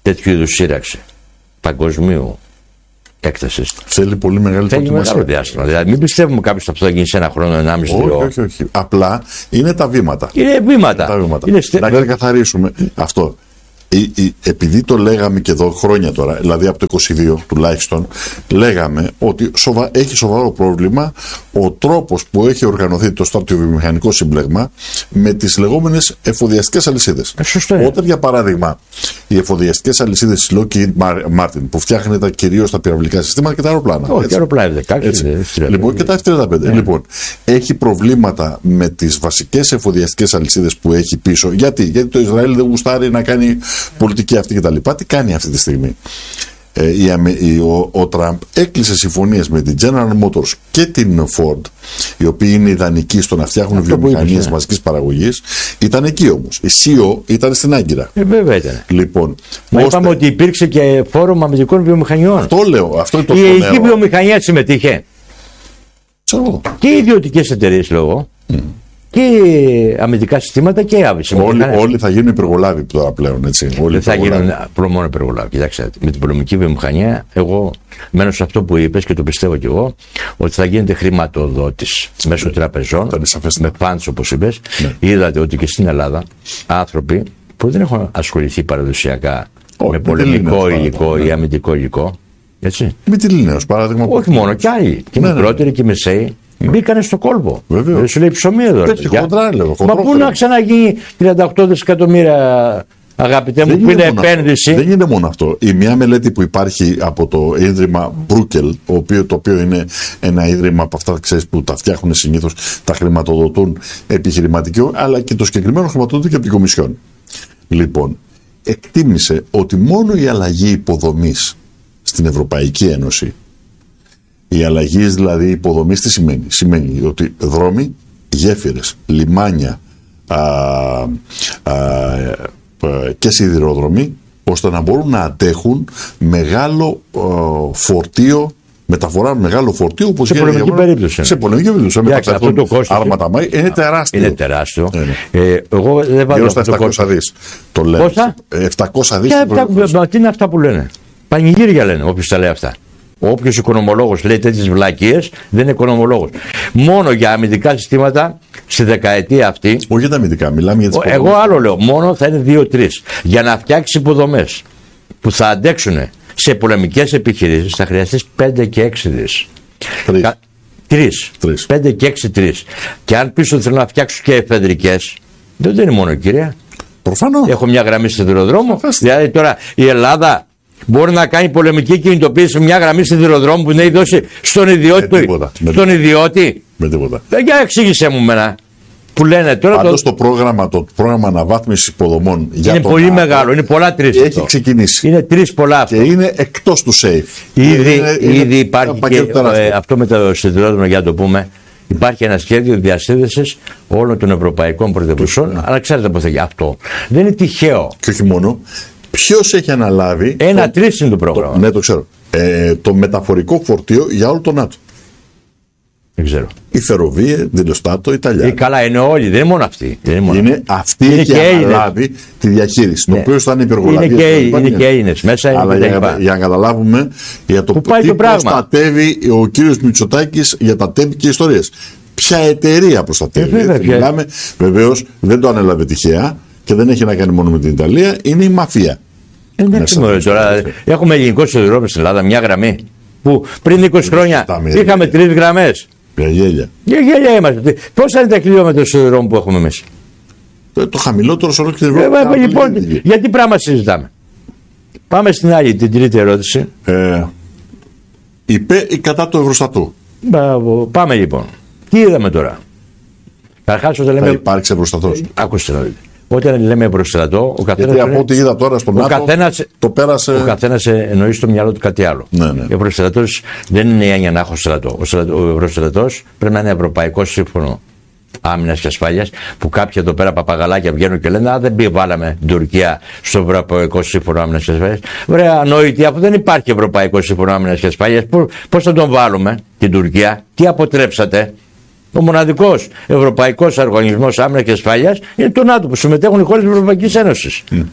τέτοιου είδους σύραξη παγκοσμίου έκτασης. Θέλει πολύ μεγάλη Θέλει δοκιμασία. μεγάλο διάστημα. Δηλαδή, μην πιστεύουμε κάποιο αυτό θα γίνει σε ένα χρόνο, ενάμιση, δύο. Όχι, όχι, όχι. Απλά είναι τα βήματα. Είναι βήματα. Τα βήματα. Είναι στε... Να ξεκαθαρίσουμε αυτό. Η, η, επειδή το λέγαμε και εδώ χρόνια τώρα, δηλαδή από το είκοσι δύο τουλάχιστον, λέγαμε ότι σοβα, έχει σοβαρό πρόβλημα ο τρόπος που έχει οργανωθεί το στρατιωβιομηχανικό σύμπλεγμα με τις λεγόμενες εφοδιαστικές αλυσίδες. Ε, Όταν, για παράδειγμα, οι εφοδιαστικές αλυσίδες της Lockheed Martin που φτιάχνεται κυρίως τα πυραυλικά συστήματα και τα αεροπλάνα. Όχι, τα αεροπλάνα δεκαέξι. Λοιπόν, και τα εφ τριάντα πέντε. Yeah. Λοιπόν, έχει προβλήματα με τις βασικές εφοδιαστικές αλυσίδες που έχει πίσω. Γιατί, Γιατί το Ισραήλ δεν γουστάρει να κάνει πολιτική αυτή κτλ. Τι κάνει αυτή τη στιγμή? Ε, η, η, ο, ο Τραμπ έκλεισε συμφωνίες με την General Motors και την Ford, οι οποίοι είναι ιδανικοί στο να φτιάχνουν βιομηχανίες μαζικής παραγωγής. Ήταν εκεί όμως. Η σι ι ο ήταν στην Άγκυρα. Ε, βέβαια ήταν. Λοιπόν, Μα ώστε... είπαμε ότι υπήρξε και φόρουμ αμυντικών βιομηχανιών. Αυτό λέω. Αυτό είναι το η ελληνική φωνέρο. βιομηχανία συμμετείχε. Ξέρω. Και οι ιδιωτικές εταιρείες λόγω. Mm. Και αμυντικά συστήματα και οι άβυσοι. Όλοι, όλοι θα γίνουν υπεργολάβοι τώρα πλέον. Έτσι. Όλοι δεν θα γίνουν μόνο υπεργολάβοι. Κοιτάξτε, με την πολεμική βιομηχανία, εγώ μένω σε αυτό που είπες και το πιστεύω κι εγώ, ότι θα γίνεται χρηματοδότης μέσω τραπεζών, με φαντς όπως είπες. Ναι. Είδατε ότι και στην Ελλάδα άνθρωποι που δεν έχουν ασχοληθεί παραδοσιακά oh, με πολεμικό υλικό ή αμυντικό υλικό. Έτσι. Με τη Λίνεως παράδειγμα. Όχι μόνο, κι άλλοι. Και ναι, μικρότεροι ναι. και μεσαίοι. Μπήκανε στο κόλπο. Δεν σου λέει ψωμί εδώ. Χοντρά, Μα πού να ξαναγίνει τριάντα οκτώ δισεκατομμύρια, αγαπητέ μου, που είναι επένδυση. Αυτό. Δεν είναι μόνο αυτό. Η μια μελέτη που υπάρχει από το ίδρυμα Μπρούκελ, το οποίο είναι ένα ίδρυμα από αυτά ξέρεις, που τα φτιάχνουν συνήθως, τα χρηματοδοτούν επιχειρηματικό, αλλά και το συγκεκριμένο χρηματοδοτούν και από την Κομισιόν. Λοιπόν, εκτίμησε ότι μόνο η αλλαγή υποδομής στην Ευρωπαϊκή Ένωση, η αλλαγή δηλαδή υποδομής τι σημαίνει? Σημαίνει ότι δρόμοι, γέφυρες, λιμάνια α, α, α, και σιδηρόδρομοι, ώστε να μπορούν να αντέχουν μεγάλο α, φορτίο, μεταφορά μεγάλο φορτίο όπως σε πολεμική περίπτωση. Σε πολεμική περίπτωση. Μεταξύ αυτό το κόστος άρματα μάη είναι τεράστιο. Είναι τεράστιο. Είναι. Ε, εγώ δεν βάζω αυτό το κόστος. δις. Το λένε. Πόσα? επτακόσια δις. Τι είναι αυτά που λένε? Πανηγύρια λένε όποιος τα λέει αυτά. Όποιος οικονομολόγος λέει τέτοιες βλακίες δεν είναι οικονομολόγος. Μόνο για αμυντικά συστήματα στη δεκαετία αυτή. Όχι για τα αμυντικά, μιλάμε για τις υποδομές. Εγώ άλλο λέω. Μόνο θα είναι δύο τρία. Για να φτιάξει υποδομές που θα αντέξουν σε πολεμικές επιχειρήσεις θα χρειαστείς πέντε και έξι δις. Τρεις. πέντε και έξι τρεις. Και αν πεις ότι θέλω να φτιάξω και εφεδρικές, δεν είναι μόνο κύριε. Προφανώς. Έχω μια γραμμή σιδηροδρόμου. Δηλαδή τώρα η Ελλάδα μπορεί να κάνει πολεμική κινητοποίηση μια γραμμή σιδηροδρόμου που είναι δώσει στον ιδιώτη. Με τίποτα. Στον ιδιώτη. Με τίποτα. Για εξήγησέ μου μένα. Που λένε τώρα. Πάντως το... το πρόγραμμα, το πρόγραμμα αναβάθμισης υποδομών για είναι τον πολύ ΝΑΤΟ μεγάλο. Είναι πολλά τρεις. Έχει ξεκινήσει. Είναι τρεις πολλά αυτό. Και είναι εκτός του safe. Ήδη, είναι, ήδη είναι υπάρχει και ε, αυτό με το σιδηρόδρομο, για να το πούμε. Υπάρχει ένα σχέδιο διασύνδεσης όλων των ευρωπαϊκών πρωτεύουσων. Αλλά ξέρετε πώς θα γίνει αυτό. Δεν είναι τυχαίο. Και όχι μόνο. Ποιος έχει αναλάβει. Ένα το, τρεις είναι το πρόγραμμα. Το, ναι, το ξέρω. Ε, το μεταφορικό φορτίο για όλο τον ΝΑΤΟ. Δεν ξέρω. Η Φεροβία, Ντελοστάτο, Ιταλιά. Ε, καλά, είναι όλοι, δεν είναι μόνο αυτοί. Δεν είναι μόνο είναι αυτή είναι έχει και αναλάβει Έλληνες. Τη διαχείριση. Ναι. Το οποίο θα είναι υπεργολαβία. Είναι και, είναι και Έλληνες μέσα. Αλλά για, για, για να καταλάβουμε για το τι προστατεύει ο κύριος Μητσοτάκης για τα τέμπη και ιστορίες. Ποια εταιρεία προστατεύει. Ε, βέβαια, μιλάμε, βεβαίως δεν το ανέλαβε τυχαία και δεν έχει να κάνει μόνο με την Ιταλία, είναι η μαφία. Εντάξει, μωρέ, τώρα έχουμε ελληνικό σιδηρόδρομο στην Ελλάδα, μια γραμμή που πριν είκοσι χρόνια είχαμε τρεις γραμμές. Για γέλια. Για γέλια είμαστε. Πόσα είναι τα χιλιόμετρα σιδηρόδρομου που έχουμε μέσα? Το, το χαμηλότερο σε όλο την Ευρώπη. Ε, λοιπόν, γιατί πράγμα συζητάμε? Πάμε στην άλλη, την τρίτη ερώτηση. Ε, υπέ ή κατά του Ευρωστατού? Πάμε λοιπόν. Τι είδαμε τώρα? Καρχάς, όταν λέμε. Θα υπάρξει Ευρωστατός. Ακούστε να δείτε. Όταν λέμε Ευρωστρατό, ο καθένας. Γιατί από ό,τι είδα τώρα στον ΝΑΤΟ, καθένας, το πέρασε. Ο καθένας εννοεί στο μυαλό του κάτι άλλο. Ναι, ναι. Ο Ευρωστρατός δεν είναι η έννοια να έχω στρατό. Ο, στρατό, ο Ευρωστρατός πρέπει να είναι Ευρωπαϊκό Σύμφωνο Άμυνας και Ασφάλειας, που κάποιοι εδώ πέρα παπαγαλάκια βγαίνουν και λένε: Α, δεν πει, βάλαμε την Τουρκία στο Ευρωπαϊκό Σύμφωνο Άμυνας και Ασφάλειας. Ωραία, ανόητοι, αφού δεν υπάρχει Ευρωπαϊκό Σύμφωνο Άμυνας και Ασφάλειας, πώς θα τον βάλουμε την Τουρκία? Τι αποτρέψατε? Ο μοναδικός ευρωπαϊκός οργανισμός άμυνας και ασφάλειας είναι το ΝΑΤΟ, που συμμετέχουν οι χώρες της Ευρωπαϊκής Ένωσης. Mm.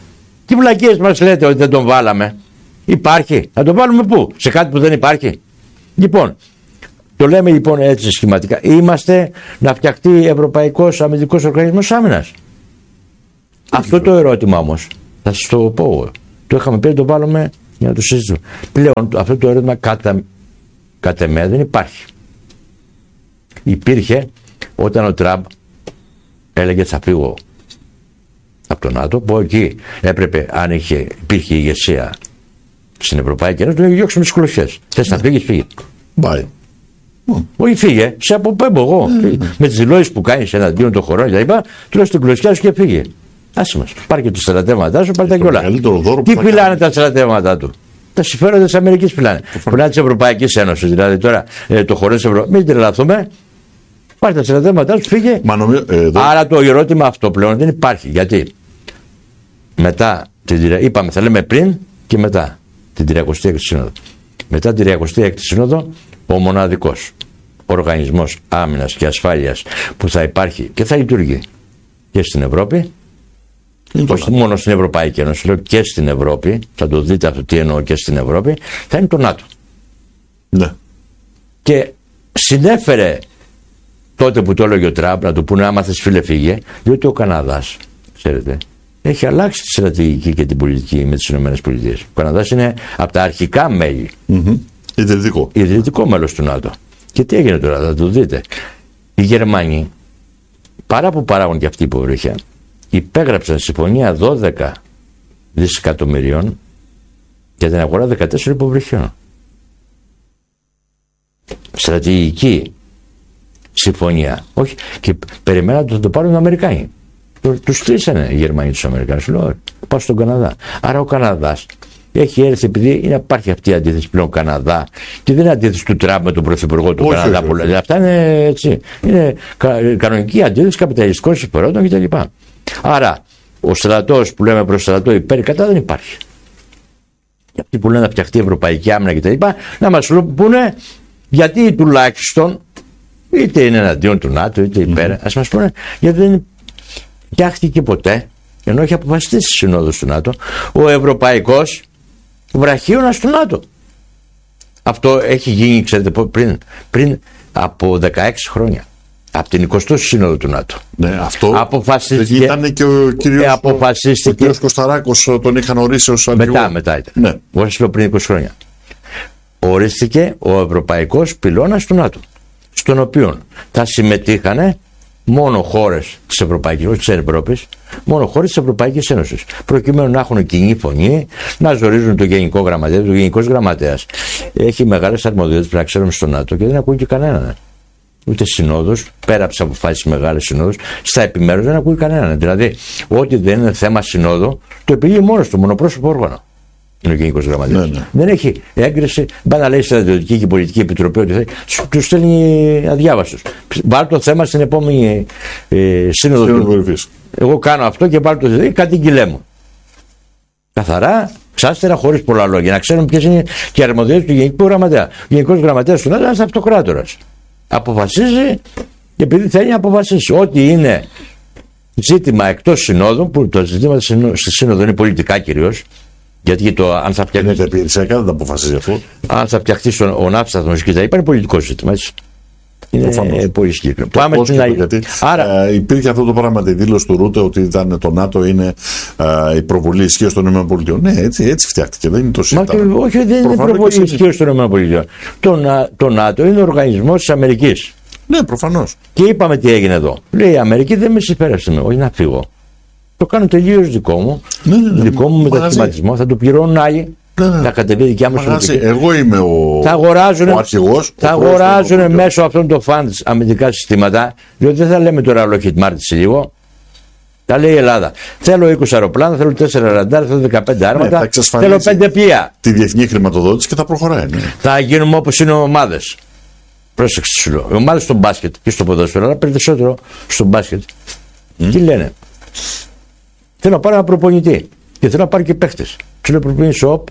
Τι βλακίες μας λέτε ότι δεν τον βάλαμε? Υπάρχει. Θα τον βάλουμε πού? Σε κάτι που δεν υπάρχει? Λοιπόν, το λέμε λοιπόν έτσι σχηματικά. Είμαστε να φτιαχτεί Ευρωπαϊκός Αμυντικός Οργανισμός Άμυνας. Αυτό το ερώτημα όμως, θα σας το πω, το είχαμε πει να το βάλουμε για να το συζητήσουμε. Πλέον αυτό το ερώτημα κατά, κατά εμέ δεν υπάρχει. Υπήρχε όταν ο Τραμπ έλεγε θα φύγω από το ΝΑΤΟ, που εκεί έπρεπε, αν είχε, υπήρχε ηγεσία στην Ευρωπαϊκή Ένωση, του έλεγε διώξουμε τις κλωσιές. Θες να φύγεις, φύγει. Bye. Όχι, φύγε, σε αποπέμπω εγώ. Mm. Με τις δηλώσεις που κάνεις εναντίον των χωρών και τα λοιπά, του λες την κλωσιά σου και φύγε. Άσε μας. Πάρε και τα στρατεύματά σου, πάρε τα κιόλα. Τι φυλάνε τα στρατεύματά του? Τα συμφέροντα της Αμερικής φυλάνε. Φυλάνε της Ευρωπαϊκής Ένωσης. Δηλαδή τώρα ε, το χωρί της Ευρωπαϊκής. Μην τρελαθούμε. Πάρε τα στρατεύματά σου, φύγε. Μα νομίζω, ε, εδώ... Άρα το ερώτημα αυτό πλέον δεν υπάρχει. Γιατί μετά, την, είπαμε, θα λέμε πριν και μετά την τριακοστή έκτη Σύνοδο. Μετά την τριακοστή έκτη Σύνοδο, ο μοναδικός οργανισμός άμυνας και ασφάλειας που θα υπάρχει και θα λειτουργεί και στην Ευρώπη, όχι μόνο στην Ευρωπαϊκή Ένωση, λέω και στην Ευρώπη, θα το δείτε αυτό τι εννοώ και στην Ευρώπη, θα είναι το ΝΑΤΟ. Ναι. Και συνέφερε τότε που το έλεγε ο Τραμπ να του πούνε άμα θες φίλε φύγε, διότι ο Καναδάς, ξέρετε, έχει αλλάξει τη στρατηγική και την πολιτική με τις ΗΠΑ. Ο Καναδάς είναι από τα αρχικά μέλη. Mm-hmm. Ιδρυτικό. Ιδρυτικό μέλος του ΝΑΤΟ. Και τι έγινε τώρα, θα το δείτε. Οι Γερμανοί, παρά που παράγουν και αυτή η υποβρύχια, υπέγραψαν συμφωνία δώδεκα δισεκατομμυρίων για την αγορά δεκατέσσερα υποβρυχιών. Στρατηγική συμφωνία. Όχι, και περιμέναν ότι θα το πάρουν οι Αμερικάνοι. Τους στήσανε οι Γερμανοί τους Αμερικάνους. Λέω, πάω στον Καναδά. Άρα ο Καναδάς έχει έρθει, επειδή είναι, υπάρχει αυτή η αντίθεση πλέον Καναδά, και δεν είναι αντίθεση του Τραμπ με τον πρωθυπουργό του όχι, Καναδά. Όχι, όχι. Αυτά είναι έτσι. Είναι κα, κανονική αντίθεση καπιταλιστικών συμφερόντων κτλ. Άρα ο στρατός που λέμε προς στρατό υπέρ κατά δεν υπάρχει. Και αυτοί που λένε να φτιαχτεί η Ευρωπαϊκή Άμυνα κτλ. Να μας πούνε γιατί τουλάχιστον είτε είναι εναντίον του ΝΑΤΟ είτε υπέρ. Mm-hmm. Ας μας πούνε γιατί δεν φτιάχτηκε ποτέ, ενώ έχει αποφασιστεί στη Συνόδους του ΝΑΤΟ, ο Ευρωπαϊκός βραχίωνας του ΝΑΤΟ. Αυτό έχει γίνει, ξέρετε, πριν, πριν από δεκαέξι χρόνια. Από την εικοστή Σύνοδο του ΝΑΤΟ. Ναι, αυτό αποφασίστηκε. Ήταν και ο κύριος, αποφασίστηκε, ο κύριος Κωσταράκος τον είχαν ορίσει ως αρχηγό. Μετά, μετά ήταν. Ναι. Εγώ σας λέω πριν είκοσι χρόνια. Ορίστηκε ο Ευρωπαϊκός Πυλώνας του ΝΑΤΟ, στον οποίο θα συμμετείχανε μόνο χώρες της Ευρωπαϊκής, όχι της Ευρώπης, μόνο χώρες της Ευρωπαϊκής Ένωσης. Προκειμένου να έχουν κοινή φωνή, να ζορίζουν το Γενικό Γραμματέα. Ο Γενικός Γραμματέας έχει μεγάλες αρμοδιότητες που να ξέρουμε στο ΝΑΤΟ και δεν ακούει και κανέναν. Ούτε συνόδους, πέρα από τις αποφάσεις μεγάλες συνόδους, στα επιμέρους δεν ακούει κανέναν. Δηλαδή, ό,τι δεν είναι θέμα συνόδου, το επιλύει μόνος του, μονοπρόσωπο όργανο. Είναι ο Γενικός Γραμματέας. Ναι, ναι. Δεν έχει έγκριση, μπα να λέει στρατιωτική και πολιτική επιτροπή ότι θέλει, του στέλνει αδιάβαστος. Βάλει το θέμα στην επόμενη ε, σύνοδο του. Εγώ κάνω αυτό και βάλω το δηλαδή, κατήγγειλέ μου. Καθαρά, ξάστερα, χωρίς πολλά λόγια. Να ξέρουμε ποιες είναι και οι αρμοδιότητες του Γενικού Γραμματέα. Ο Γενικός Γραμματέας του ΝΑΤΟ είναι ένας αυτοκράτορας. Αποφασίζει επειδή θέλει να αποφασίσει. Ό,τι είναι ζήτημα εκτός συνόδου, που το ζήτημα στη σύνοδο είναι πολιτικά κυρίως, γιατί το, αν θα φτιαχτεί. Δεν επιρρησιακά, δεν τα αποφασίζει αυτό. Αν θα φτιαχτεί ο ναύσταθμος και τα είπα, είναι πολιτικό ζήτημα. Έτσι. Είναι προφανώς. Πολύ συγκεκριμένο. Πάμε στην άλλη. Γιατί άρα, ε, υπήρχε αυτό το πράγμα τη δήλωση του Ρούτε ότι ήταν, το ΝΑΤΟ είναι ε, η προβολή ισχύως των ΗΠΑ. Ναι, έτσι, έτσι φτιάχτηκε. Δεν είναι το σύνταγμα. Όχι, δεν είναι προβολή ισχύως των ΗΠΑ. Το, το ΝΑΤΟ είναι ο οργανισμός της Αμερικής. Ναι, προφανώς. Και είπαμε τι έγινε εδώ. Λέει η Αμερική δεν με συμπέρασε με, όχι να φύγω. Το κάνω τελείως δικό μου. Ναι, ναι, ναι, δικό μου μετασχηματισμό. Θα το πληρώνουν άλλοι. Ναι, ναι. Θα κατεβεί δικιά μου στρατηγική. Εγώ είμαι ο, θα αγοράζουν, ο αρχηγός. Θα ο αγοράζουν ο μέσω αυτών των funds αμυντικά συστήματα. Διότι δεν θα λέμε τώρα Lockheed Martin σε λίγο. Τα λέει η Ελλάδα. Θέλω είκοσι αεροπλάνα, θέλω τέσσερα ραντάρ, θέλω δεκαπέντε άρματα. Ναι, θέλω πέντε πλοία. Τη διεθνή χρηματοδότηση και θα προχωράει. Ναι. Θα γίνουμε όπως είναι ομάδες. Πρόσεξε σου λέω. Οι ομάδες στο μπάσκετ και στο ποδόσφαιρο, αλλά περισσότερο στο μπάσκετ. Mm. Τι λένε. Θέλω να πάρω ένα προπονητή και θέλω να πάρω και παίχτες. Του λέω προπονητή οπ.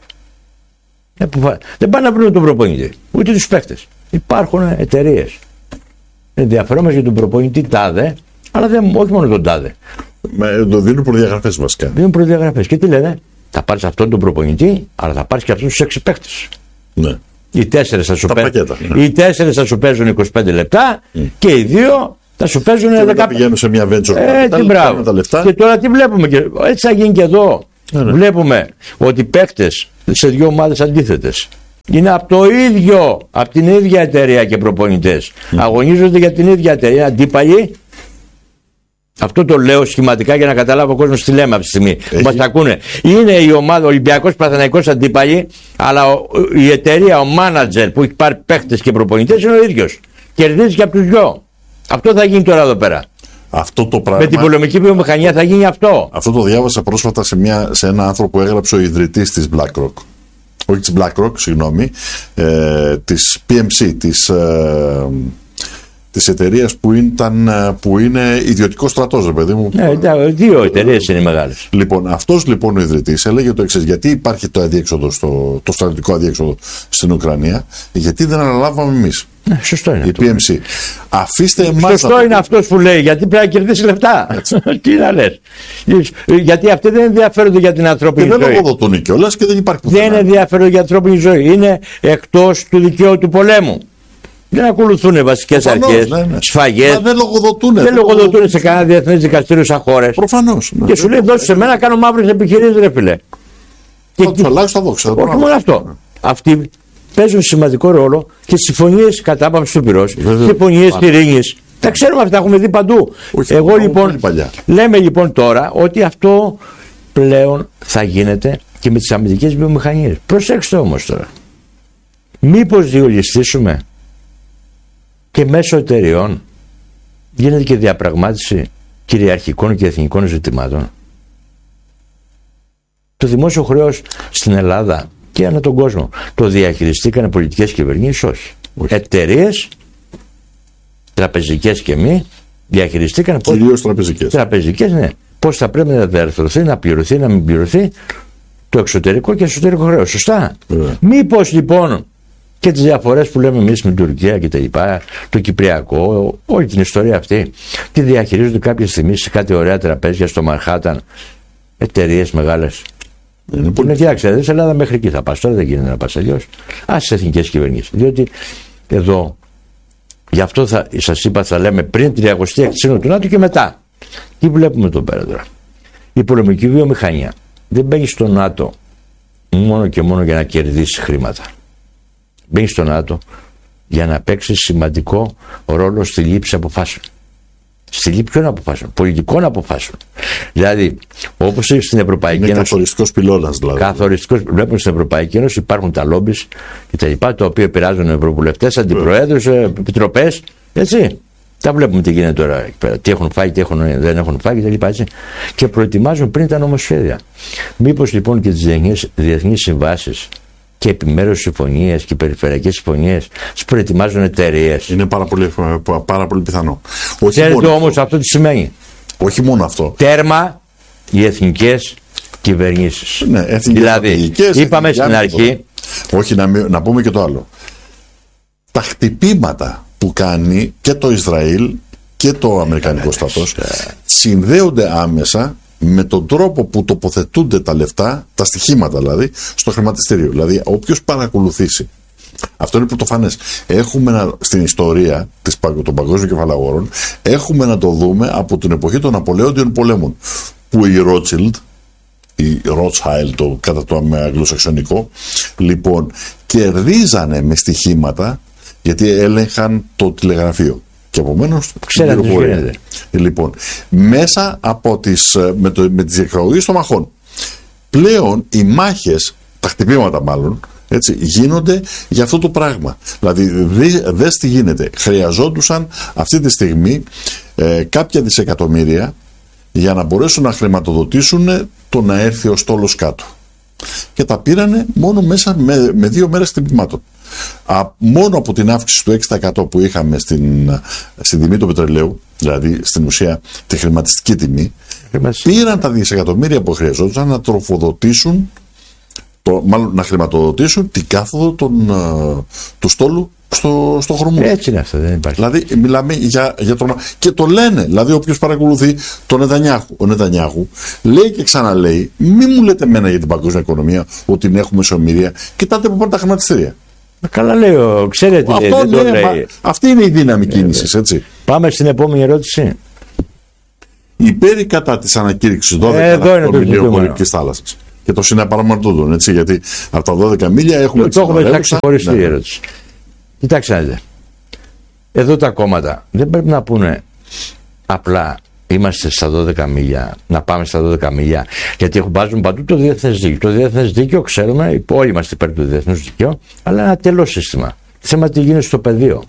Δεν πάνε να βρουν τον προπονητή, ούτε τους παίχτες. Υπάρχουν εταιρείες. Ενδιαφερόμαστε για τον προπονητή τάδε, αλλά δεν, όχι μόνο τον τάδε. Δίνουν προδιαγραφές βασικά. Δίνουν προδιαγραφές. Και τι λένε, θα πάρεις αυτόν τον προπονητή, αλλά θα πάρεις και αυτούς τους έξι παίκτες. Ναι. Οι τέσσερις θα σου, παί... ναι. οι τέσσερις θα σου παίζουν είκοσι πέντε λεπτά mm. και οι δύο θα σου παίζουν δέκα λεπτά. Πηγαίνουν σε μια venture ε, τι μπράβο. Τα λεφτά. Και τώρα τι βλέπουμε, και... έτσι θα γίνει και εδώ. Ναι, ναι. Βλέπουμε ότι οι παίκτες σε δύο ομάδες αντίθετες είναι από το ίδιο, από την ίδια εταιρεία και προπονητές. Mm. Αγωνίζονται για την ίδια εταιρεία, αντίπαλοι. Αυτό το λέω σχηματικά για να καταλάβει ο κόσμος τι λέμε αυτή τη στιγμή. Έχει... Μας ακούνε. Είναι η ομάδα Ολυμπιακός Παναθηναϊκός αντίπαλοι, αλλά η εταιρεία, ο μάνατζερ που έχει πάρει παίχτες και προπονητές είναι ο ίδιος. Κερδίζει και από τους δυο. Αυτό θα γίνει τώρα εδώ πέρα. Αυτό το πράγμα... Με την πολεμική βιομηχανία θα γίνει αυτό. Αυτό το διάβασα πρόσφατα σε, μια, σε ένα άνθρωπο που έγραψε ο ιδρυτής της BlackRock. Όχι της BlackRock, συγγνώμη, ε, της πι εμ σι, της... Ε, της εταιρείας που, που είναι ιδιωτικό στρατός, ρε παιδί μου. Ναι, δύο εταιρείες είναι μεγάλες. Λοιπόν, αυτός λοιπόν ο ιδρυτής έλεγε το εξής: γιατί υπάρχει το αδιέξοδο, στο, το στρατιωτικό αδιέξοδο στην Ουκρανία, γιατί δεν αναλάβαμε εμείς. Ναι, σωστό είναι. Η πι εμ σι. Αφήστε εμάς. Σωστό να... είναι αυτός που λέει, γιατί πρέπει να κερδίσει λεφτά. Τι να λες. Γιατί αυτοί δεν ενδιαφέρονται για την ανθρώπινη και ζωή. Δεν λογοδοτούν κιόλας και δεν υπάρχει πουθενά. Δεν ενδιαφέρονται για την ανθρώπινη ζωή. Είναι εκτός του δικαίου του πολέμου. Δεν ακολουθούν βασικές αρχές, ναι, ναι. σφαγές. Δεν λογοδοτούν. Δεν λογοδοτούν σε κανένα διεθνές δικαστήριο σαν χώρες. Προφανώς. Ναι. Και σου λέει δώσε σε μένα να κάνω μαύρες επιχειρήσεις, ρε φίλε. Θα τους αλλάξω τα δόξα. Όχι μόνο αυτό. Ναι. Αυτοί παίζουν σημαντικό ρόλο και συμφωνίες κατάπαυσης του πυρός, συμφωνίες ειρήνης. Τα ξέρουμε αυτά, έχουμε δει παντού. Όχι, Εγώ λοιπόν, λέμε λοιπόν τώρα ότι αυτό πλέον θα γίνεται και με τις αμυντικές βιομηχανίες. Προσέξτε όμως τώρα. Μήπως διολιστήσουμε και μέσω εταιρεών γίνεται και διαπραγμάτευση κυριαρχικών και εθνικών ζητημάτων. Το δημόσιο χρέος στην Ελλάδα και ανά τον κόσμο το διαχειριστήκανε πολιτικές κυβερνήσεις? Όχι. όχι. Εταιρείες, τραπεζικές και μη, διαχειριστήκανε. Κυρίως τραπεζικές. Τραπεζικές, ναι. Πώς θα πρέπει να διαρθρωθεί, να πληρωθεί, να μην πληρωθεί το εξωτερικό και εσωτερικό χρέος. Σωστά. Yeah. Μήπως λοιπόν και τις διαφορές που λέμε εμείς με την Τουρκία και τα λοιπά, το Κυπριακό, όλη την ιστορία αυτή, τη διαχειρίζονται κάποια στιγμή σε κάτι ωραία τραπέζια στο Μανχάταν, εταιρείες μεγάλες. Είναι πολύ. Κοιτάξτε, στην Ελλάδα μέχρι εκεί θα πας. Τώρα δεν γίνεται να πας αλλιώς. Ας τις εθνικές κυβερνήσεις. Διότι εδώ, γι' αυτό θα, σας είπα, θα λέμε πριν τριακοστή έκτη Σύνοδο του ΝΑΤΟ και μετά. Τι βλέπουμε εδώ πέρα τώρα. Η πολεμική βιομηχανία δεν μπαίνει στο ΝΑΤΟ μόνο και μόνο για να κερδίσει χρήματα. Μπαίνει στο ΝΑΤΟ για να παίξει σημαντικό ρόλο στη λήψη αποφάσεων. Στη λήψη ποιων αποφάσεων? Πολιτικών αποφάσεων. Δηλαδή, όπως στην Ευρωπαϊκή είναι Ένωση. Καθοριστικός πυλώνας δηλαδή. Καθοριστικός. Βλέπουμε στην Ευρωπαϊκή Ένωση υπάρχουν τα λόμπις και τα λοιπά, τα οποία επηρεάζουν ευρωβουλευτές, αντιπροέδρους, επιτροπές. Έτσι. Τα βλέπουμε τι γίνεται τώρα εκεί πέρα. Τι έχουν φάει, τι έχουν, δεν έχουν φάει και τα λοιπά. Έτσι. Και προετοιμάζουν πριν τα νομοσχέδια. Μήπως λοιπόν και τις διεθνείς συμβάσεις και επιμέρους συμφωνίες και περιφερειακές συμφωνίες τις προετοιμάζουν εταιρείες? Είναι πάρα πολύ, πάρα πολύ πιθανό. Ξέρετε όμως αυτό τι σημαίνει? Όχι μόνο αυτό. Τέρμα οι εθνικές κυβερνήσεις. Ναι, εθνικές, δηλαδή, είπαμε στην αρχή. Όχι, να, να πούμε και το άλλο. Τα χτυπήματα που κάνει και το Ισραήλ και το Αμερικανικό στρατός συνδέονται άμεσα με τον τρόπο που τοποθετούνται τα λεφτά, τα στοιχήματα δηλαδή, στο χρηματιστήριο. Δηλαδή, όποιος παρακολουθήσει, αυτό είναι πρωτοφανές. Έχουμε να, στην ιστορία της, των παγκόσμιων κεφαλαγόρων, έχουμε να το δούμε από την εποχή των Ναπολέοντιων πολέμων. Που η Rothschild, η Rothschild, το, κατά το αγγλοσαξονικό, λοιπόν, κερδίζανε με στοιχήματα γιατί έλεγχαν το τηλεγραφείο. Και επομένως ξέρετε. Λοιπόν, μέσα από τις, με, το, με τις διεξαγωγές των μαχών, πλέον οι μάχες, τα χτυπήματα μάλλον, έτσι, γίνονται για αυτό το πράγμα. Δηλαδή, δες δε τι γίνεται. Χρειαζόντουσαν αυτή τη στιγμή ε, κάποια δισεκατομμύρια για να μπορέσουν να χρηματοδοτήσουν το να έρθει ο στόλος κάτω. Και τα πήρανε μόνο μέσα με, με δύο μέρες χτυπημάτων. Α, μόνο από την αύξηση του έξι τοις εκατό που είχαμε στην, στην τιμή του πετρελαίου, δηλαδή στην ουσία τη χρηματιστική τιμή, πήραν τα δισεκατομμύρια που χρειαζόταν να τροφοδοτήσουν, το, μάλλον να χρηματοδοτήσουν την κάθοδο των, του στόλου στο, στο Χορμούζ. Έτσι είναι αυτό, δεν υπάρχει. Δηλαδή, μιλάμε για, για τον. Και το λένε. Δηλαδή, όποιος παρακολουθεί τον Νετανιάχου, ο Νετανιάχου λέει και ξαναλέει, μη μου λέτε εμένα για την παγκόσμια οικονομία ότι την έχουμε ισομοιρία. Κοιτάτε που πάνε τα χρηματιστήρια. Καλά λέω, ξέρετε. Αυτό, δεν ναι, το λέει. μα, αυτή είναι η δύναμη κίνησης, έτσι. Πάμε στην επόμενη ερώτηση. Υπέρ ή κατά της ανακήρυξης δώδεκα μιλίων Βορειοειρηνικής θάλασσας. Και το συνεπαραμαρτούνται, έτσι, γιατί από τα δώδεκα μίλια έχουμε. Το έχουμε θα ξεχωριστεί η ερώτηση. Κοιτάξτε να δείτε. Εδώ τα κόμματα δεν πρέπει να πούνε απλά είμαστε στα δώδεκα μίλια, να πάμε στα δώδεκα μίλια, γιατί έχουν βάζουν παντού το διεθνές δίκαιο. Το διεθνές δίκαιο, ξέρουμε, όλοι είμαστε υπέρ του διεθνούς δικαίου, αλλά ένα τελώς σύστημα. Θέμα τι γίνεται στο πεδίο.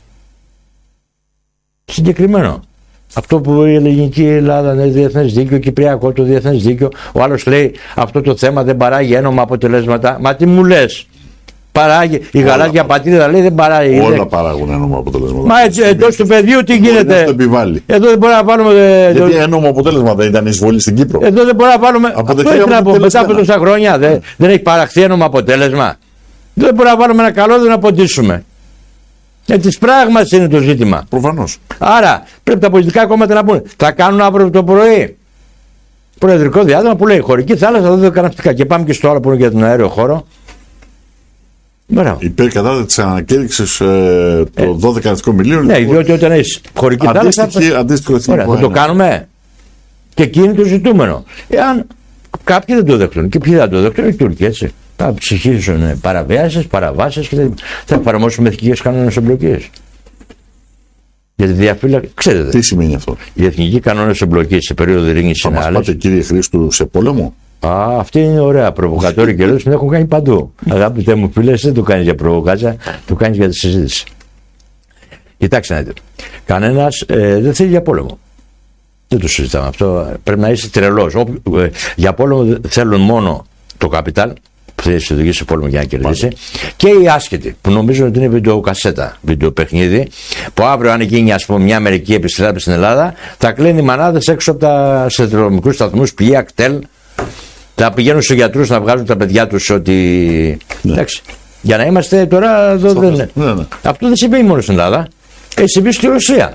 Συγκεκριμένο. Αυτό που η ελληνική Ελλάδα είναι διεθνές δίκαιο, κυπριακό το διεθνές δίκαιο. Ο άλλος λέει αυτό το θέμα δεν παράγει ένομα αποτελέσματα. Μα τι μου λες. Παράγει. Η γαλάζια πατρίδα λέει δεν παράγει. Όλα δεν... παράγουν ένομα αποτελέσματα. Μα εντός του πεδίου τι γίνεται. Εδώ δεν μπορεί να βάλουμε. Γιατί ένομα αποτέλεσμα δεν ήταν εισβολή στην Κύπρο. Εδώ δεν μπορεί να βάλουμε. Αυτό να πω. Μετά από τόσα χρόνια δεν, δεν έχει παραχθεί ένομα αποτέλεσμα. Δεν μπορεί να βάλουμε ένα καλό, δεν να ποτίσουμε. Ε, της πράγματος είναι το ζήτημα. Προφανώς. Άρα πρέπει τα πολιτικά κόμματα να πούνε. Θα κάνουν αύριο το πρωί προεδρικό διάδρομο που λέει χωρική θάλασσα, δώδεκα ναυτικά. Και πάμε και στο άλλο που είναι για τον αέριο χώρο. Μπράβο. Υπέρ κατά της ανακήρυξης ε, το ε, δώδεκα ναυτικών μιλίων. Ναι, διότι όταν έχει χωρική θάλασσα. Αντίστοιχο εθνικό. Θα το κάνουμε. Και εκεί είναι το ζητούμενο. Εάν κάποιοι δεν το δεχτούν, και ποιοι δεν το δεχτούν, οι Τούρκοι, έτσι. Θα ψυχήσουν παραβιάσεις, παραβάσεις και θα εφαρμόσουν εθνικές κανόνες εμπλοκής. Γιατί διαφύλαξη, ξέρετε. Τι σημαίνει αυτό. Οι εθνικοί κανόνες εμπλοκής σε περίοδο ειρήνης είναι άλλες. Θα μας πάτε κύριε Χρήστου σε πόλεμο. Α, αυτή είναι ωραία προβοκατόρη και ερώτηση, την έχουν κάνει παντού. Αγαπητέ μου φίλε, δεν το κάνεις για προβοκάτσα, το κάνεις για τη συζήτηση. Κοιτάξτε να δείτε. Κανένας ε, δεν θέλει για πόλεμο. Δεν το συζητάμε αυτό. Πρέπει να είσαι τρελός. Ε, για πόλεμο θέλουν μόνο το καπιτάλ που θέλει να οδηγήσει σε πόλεμο για να κερδίσει. Πάλι. Και οι άσχετοι που νομίζουν ότι είναι βιντεοκασέτα, βιντεοπαιχνίδι, που αύριο αν γίνει ας πούμε μια Αμερική επιστρέψη στην Ελλάδα, θα κλείνει μανάδες έξω από τα σιδηροδρομικούς σταθμούς, πλοία, κτέλ. Θα πηγαίνουν στους γιατρούς να βγάζουν τα παιδιά τους ότι. Ναι. Εντάξει. Για να είμαστε τώρα εδώ δεν είναι. Ναι, ναι. Αυτό δεν συμβαίνει μόνο στην Ελλάδα. Έχει συμβεί στη Ρωσία.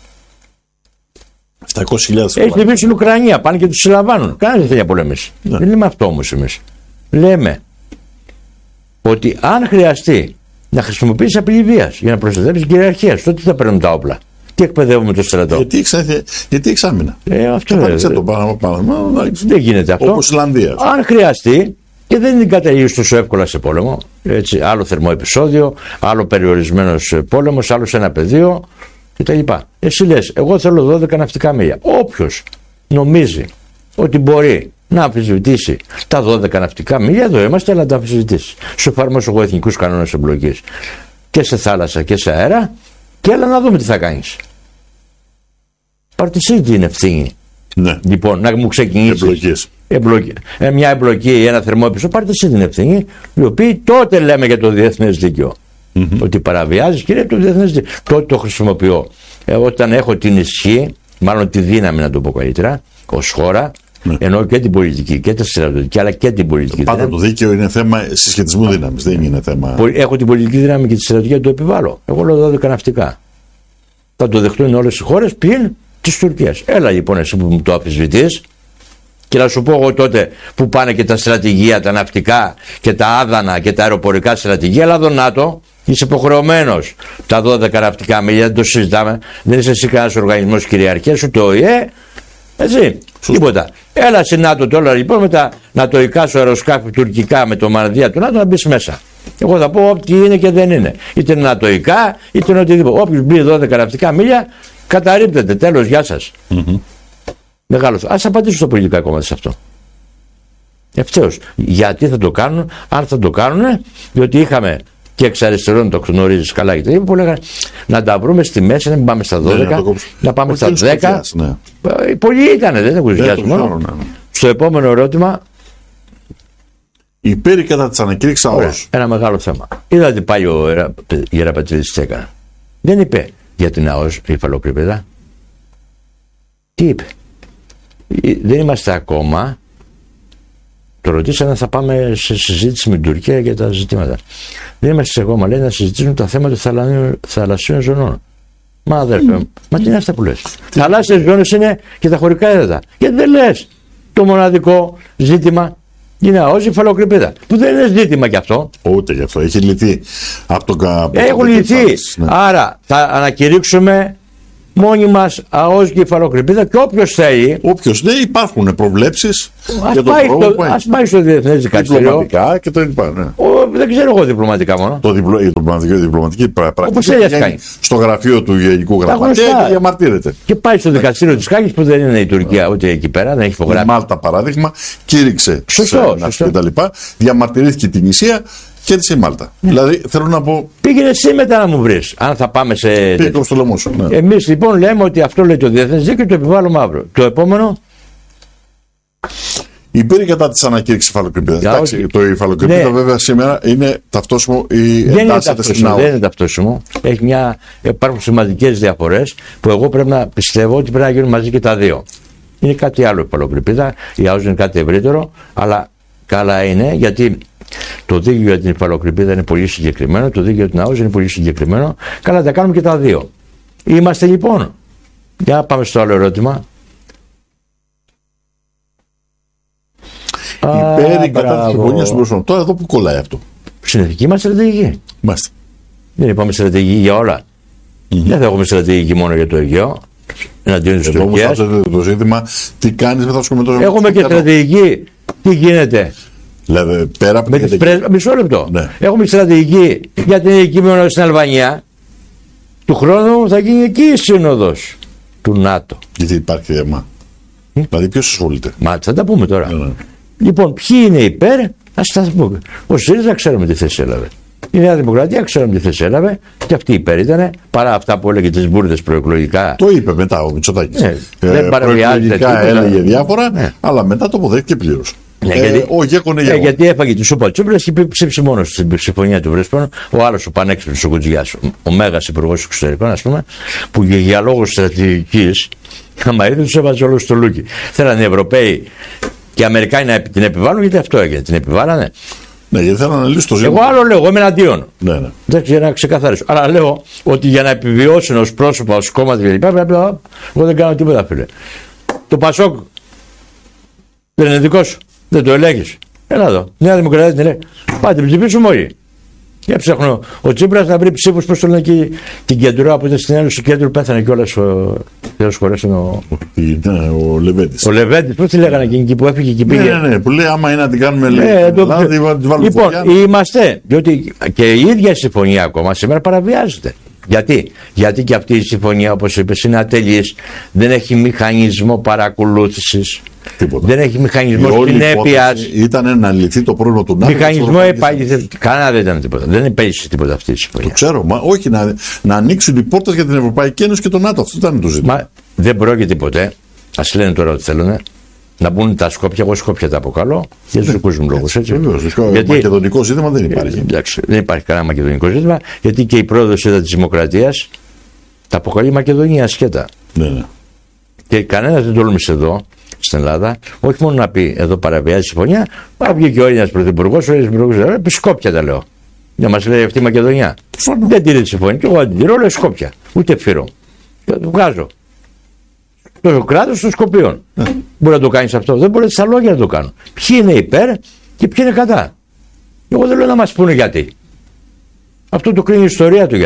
επτακόσιες χιλιάδες Έχει συμβεί στην Ουκρανία. Πάνε και τους συλλαμβάνουν. Κανένα δεν θέλει να πολεμήσει. Ναι. Δεν λέμε αυτό όμως εμείς. Λέμε ότι αν χρειαστεί να χρησιμοποιήσει απειλή βίας για να προστατεύσει την κυριαρχία, τότε θα παίρνουν τα όπλα. Τι εκπαιδεύουμε το στρατό. Γιατί έχεις άμυνα. Ε, αυτό δεν το πάνω, πάνω, δεν γίνεται αυτό. Όπως Ισλανδία. Αν χρειαστεί, και δεν την καταλήγει τόσο εύκολα σε πόλεμο. Έτσι, άλλο θερμό επεισόδιο, άλλο περιορισμένος πόλεμος, άλλο σε ένα πεδίο κτλ. Εσύ λες, εγώ θέλω δώδεκα ναυτικά μίλια. Όποιος νομίζει ότι μπορεί να αμφισβητήσει τα δώδεκα ναυτικά μίλια, εδώ είμαστε, αλλά να τα αμφισβητήσει. Σου εφαρμόσω εγώ εθνικούς κανόνες εμπλοκής και σε θάλασσα και σε αέρα, και έλα να δούμε τι θα κάνεις. Πάρτε εσύ την ευθύνη. Ναι. Λοιπόν, να μου ξεκινήσεις εμπλοκή, ε, μια εμπλοκή ή ένα θερμό επεισόδιο, πάρτε εσύ την ευθύνη, οι οποίοι τότε λέμε για το διεθνές δίκαιο. Mm-hmm. Ότι παραβιάζεις και είναι το διεθνές δίκαιο. Τότε το χρησιμοποιώ. Ε, όταν έχω την ισχύ, μάλλον τη δύναμη να το πω καλύτερα, ως χώρα, ναι. Εννοώ και την πολιτική και τη στρατιωτική, αλλά και την πολιτική. Πάντα δύναμη. Το δίκαιο είναι θέμα συσχετισμού δύναμης, δεν είναι θέμα. Έχω την πολιτική δύναμη και τη στρατιωτική, το επιβάλλω. Εγώ λέω δώδεκα ναυτικά. Θα το δεχτούν όλες οι χώρες πλην της Τουρκίας. Έλα λοιπόν εσύ που μου το αμφισβητείς, και να σου πω εγώ τότε που πάνε και τα στρατηγία, τα ναυτικά και τα άδανα και τα αεροπορικά στρατηγία, αλλά το ΝΑΤΟ είσαι υποχρεωμένος. Τα δώδεκα ναυτικά μίλια δεν το συζητάμε. Δεν είσαι εσύ κανένας οργανισμός κυριαρχίας, ούτε ο ΙΕ. Έτσι, τίποτα. Έλα στην ΝΑΤΟ τώρα λοιπόν με τα νατοϊκά σου αεροσκάφη τουρκικά με το μανδύα του ΝΑΤΟ να μπει μέσα. Εγώ θα πω ό,τι είναι και δεν είναι. Είτε είναι νατοϊκά είτε είναι οτιδήποτε. Όποιος μπει δώδεκα ναυτικά μίλια καταρρίπτεται. Τέλος, γεια σας. Mm-hmm. Μεγάλος. Ας απαντήσω στο πολιτικά κόμματα σε αυτό. Ευθέως. Γιατί θα το κάνουν, αν θα το κάνουν, διότι είχαμε και εξ αριστερών, το γνωρίζεις καλά και που λέγανε να τα βρούμε στη μέση, να μην πάμε στα δώδεκα, ναι, να, να πάμε ο στα δέκα. Ναι. Πολλοί ήταν, δεν έχουν μόνο. Ναι, ναι. Στο επόμενο ερώτημα. Υπέρ ή κατά της ανακήρυξης ΑΟΣ. Ένα μεγάλο θέμα. Είδατε πάλι ο Γεραπετρίδης τι έκανε. Δεν είπε για την ΑΟΣ η υφαλοκρηπίδα. Τι είπε. Δεν είμαστε ακόμα το ρωτήσανε αν θα πάμε σε συζήτηση με την Τουρκία για τα ζητήματα. Δεν είμαστε ακόμα, λέει, να συζητήσουν τα θέματα των θαλασσίων ζωνών. Μα αδέρφε μου, μα τι είναι αυτά που λες? Θαλάσσιες ζώνες είναι και τα χωρικά έδατα. Γιατί δεν λες το μοναδικό ζήτημα είναι ΑΟΣ η υφαλοκρηπίδα. Που δεν είναι ζήτημα κι αυτό. Ούτε γι' αυτό. Έχει λυθεί από τον καπό. Έχουν λυθεί. Ναι. Άρα θα ανακηρύξουμε μόνοι μας ΑΟΣ και υφαλοκρηπίδα και όποιος θέλει. Όποιος ναι, υπάρχουν προβλέψεις. Ας πάει, πάει στο Διεθνές Δικαστήριο. Διπλωματικά και το λοιπά. Ναι. Ο, δεν ξέρω εγώ διπλωματικά μόνο. Το διπλω, η διπλωματική, διπλωματική πρακτική. Όπως θέλει κάνει. Στο γραφείο του Γενικού Γραμματέα και διαμαρτύρεται. Και πάει στο δικαστήριο της Χάγης που δεν είναι η Τουρκία ούτε εκεί πέρα, δεν έχει υπογράψει. Η Μάλτα παράδειγμα κήρυξε σωστό, σωστό. Και τα λοιπά. Διαμαρτυρήθηκε την Ισία και έτσι η Μάλτα. Ναι. Δηλαδή θέλω να πω. Πήγαινε εσύ μετά να μου βρεις. Αν θα πάμε σε. Πήγαινε στο λαιμό σου. Ναι. Εμείς λοιπόν λέμε ότι αυτό λέει το Διεθνές Δίκαιο και το επιβάλλουμε αύριο. Το επόμενο. Υπήρχε κατά τη ανακήρυξη υφαλοκρηπίδα. Εντάξει, το υφαλοκρηπίδα ναι. βέβαια σήμερα είναι ταυτόσιμο ή εντάσσεται στην ΑΟΣ. Δεν είναι ταυτόσιμο. Έχει μια, υπάρχουν σημαντικές διαφορές που εγώ πρέπει να πιστεύω ότι πρέπει να γίνουν μαζί και τα δύο. Είναι κάτι άλλο η υφαλοκρηπίδα. Η ΑΟΣ είναι κάτι ευρύτερο, αλλά καλά είναι γιατί το δίκαιο για την υφαλοκρηπίδα είναι πολύ συγκεκριμένο, το δίκαιο για την ΑΟΣ είναι πολύ συγκεκριμένο. Καλά, τα κάνουμε και τα δύο. Είμαστε λοιπόν. Για πάμε στο άλλο ερώτημα. Υπέρ ή κατά τη συμφωνία των προσώπων. Τώρα εδώ που κολλάει αυτό. Συνεθνική μας στρατηγική. Μάλιστα. Δεν είπαμε στρατηγική για όλα. Mm-hmm. Δεν θα έχουμε στρατηγική μόνο για το Αιγαίο. Εναντίον της Τουρκίας. Εδώ το ζήτημα, τι κάνεις με το σκομετό. Έχουμε και στρατηγική. Τι γίνεται. Δηλαδή, πέρα από την πρέσ... Μισό λεπτό. Ναι. Έχουμε στρατηγική για την εκείμενο στην Αλβανία. Του χρόνου θα γίνει εκεί η σύνοδος του ΝΑΤΟ. Γιατί υπάρχει θέμα. Mm? Δηλαδή, ποιος ασχολείται. Μα θα τα πούμε τώρα. Ναι, ναι. Λοιπόν, ποιοι είναι υπέρ, ας τα πούμε. Ο ΣΥΡΙΖΑ ξέρουμε τι θέση έλαβε. Η Νέα Δημοκρατία ξέρουμε τι θέση έλαβε και αυτή υπέρ ήταν, παρά αυτά που έλεγε τις μπουρδες προεκλογικά. Το είπε μετά ο Μητσοτάκης. Ναι, ε, δεν προεκλογικά έλεγε διάφορα, ναι. αλλά μετά το αποδέχτηκε πλήρως. Ναι, ε, γιατί, ο Γέκον είναι ε, γιατί έφαγε τη σούπα Τσίπρας και ψήφισε μόνο στην συμφωνία του Βρέσπανου. Ο άλλος ο πανέξυπνος ο Κουτζιάς, ο, ο μέγας υπουργός εξωτερικών, ας πούμε, που για λόγους στρατηγικής, άμα ήρθε, τους έβαζε όλους στο λούκι. Θέλανε οι Ευρωπαίοι και οι Αμερικάνοι να την επιβάλλουν, γιατί αυτό έγινε. Την επιβάλλανε. Ναι, γιατί θέλανε να λύσουν το ζήτημα. Εγώ άλλο λέω, εγώ είμαι εναντίον. Ναι, ναι. Εντάξει, για να ξεκαθαρίσω. Αλλά λέω ότι για να επιβιώσουν ως πρόσωπα, ως κόμματα κλπ. Εγώ δεν κάνω τίποτα, φίλε. Το Πασόκ δεν είναι δικό σου. Δεν το ελέγχεις. Έλα εδώ. Νέα Δημοκρατία την λέει. Πάτε, ψηφίσουμε όλοι. Για ψάχνω. Ο Τσίπρας να βρει ψήφους, πώς το λένε και την κεντρό που ήταν στην Ένωση του Κέντρου, πέθανε κιόλας ο. Θεός χωρέσουν ο. Ναι, ο Λεβέντης. Ο Λεβέντης, πώς τη λέγανε εκείνη που έφυγε και πήγε. Ναι, ναι, ναι, που λέει άμα είναι να την κάνουμε λέει. Λοιπόν, είμαστε. Διότι και η ίδια συμφωνία ακόμα σήμερα παραβιάζεται. Γιατί? Γιατί και αυτή η συμφωνία, όπως είπες, είναι ατελής. Δεν έχει μηχανισμό παρακολούθησης. Τίποτα. Δεν έχει μηχανισμό συνέπειας. Ήταν να λυθεί το πρόβλημα του ΝΑΤΟ. Μηχανισμό επάγγελση. Κανένα δεν ήταν τίποτα. Δεν υπήρξε τίποτα αυτή η συμφωνία. Το ξέρω, μα όχι να, να ανοίξουν οι πόρτες για την Ευρωπαϊκή Ένωση και τον ΝΑΤΟ. Αυτό ήταν το ζήτημα. Μα δεν πρόκειται ποτέ. Ας λένε τώρα ότι θέλουν να μπουν τα Σκόπια. Εγώ Σκόπια τα αποκαλώ για τους δικούς μου λόγους. Γιατί μακεδονικό ζήτημα δεν υπάρχει. Εντάξει, δεν υπάρχει κανένα μακεδονικό ζήτημα. Γιατί και η πρόοδος της Δημοκρατίας τα αποκαλεί Μακεδονία ασχέτα. Ναι, ναι. Και κανένας δεν τολμήσε εδώ στην Ελλάδα, όχι μόνο να πει εδώ παραβιάζει συμφωνία, μα βγήκε και ο Έλληνας πρωθυπουργός, ο Έλληνας πρωθυπουργός, πει Σκόπια τα λέω. Να μας λέει αυτή η Μακεδονία. Φωνο. Δεν τηρεί τη συμφωνία. Και εγώ δεν τηρώ, λέω Σκόπια. Ούτε φύρω. Το βγάζω. Το κράτος των Σκοπίων. Mm. Μπορεί να το κάνεις αυτό. Δεν μπορεί στα λόγια να το κάνω. Ποιοι είναι υπέρ και ποιοι είναι κατά. Εγώ δεν λέω να μας πούνε γιατί. Αυτό το κρίνει η ιστορία του.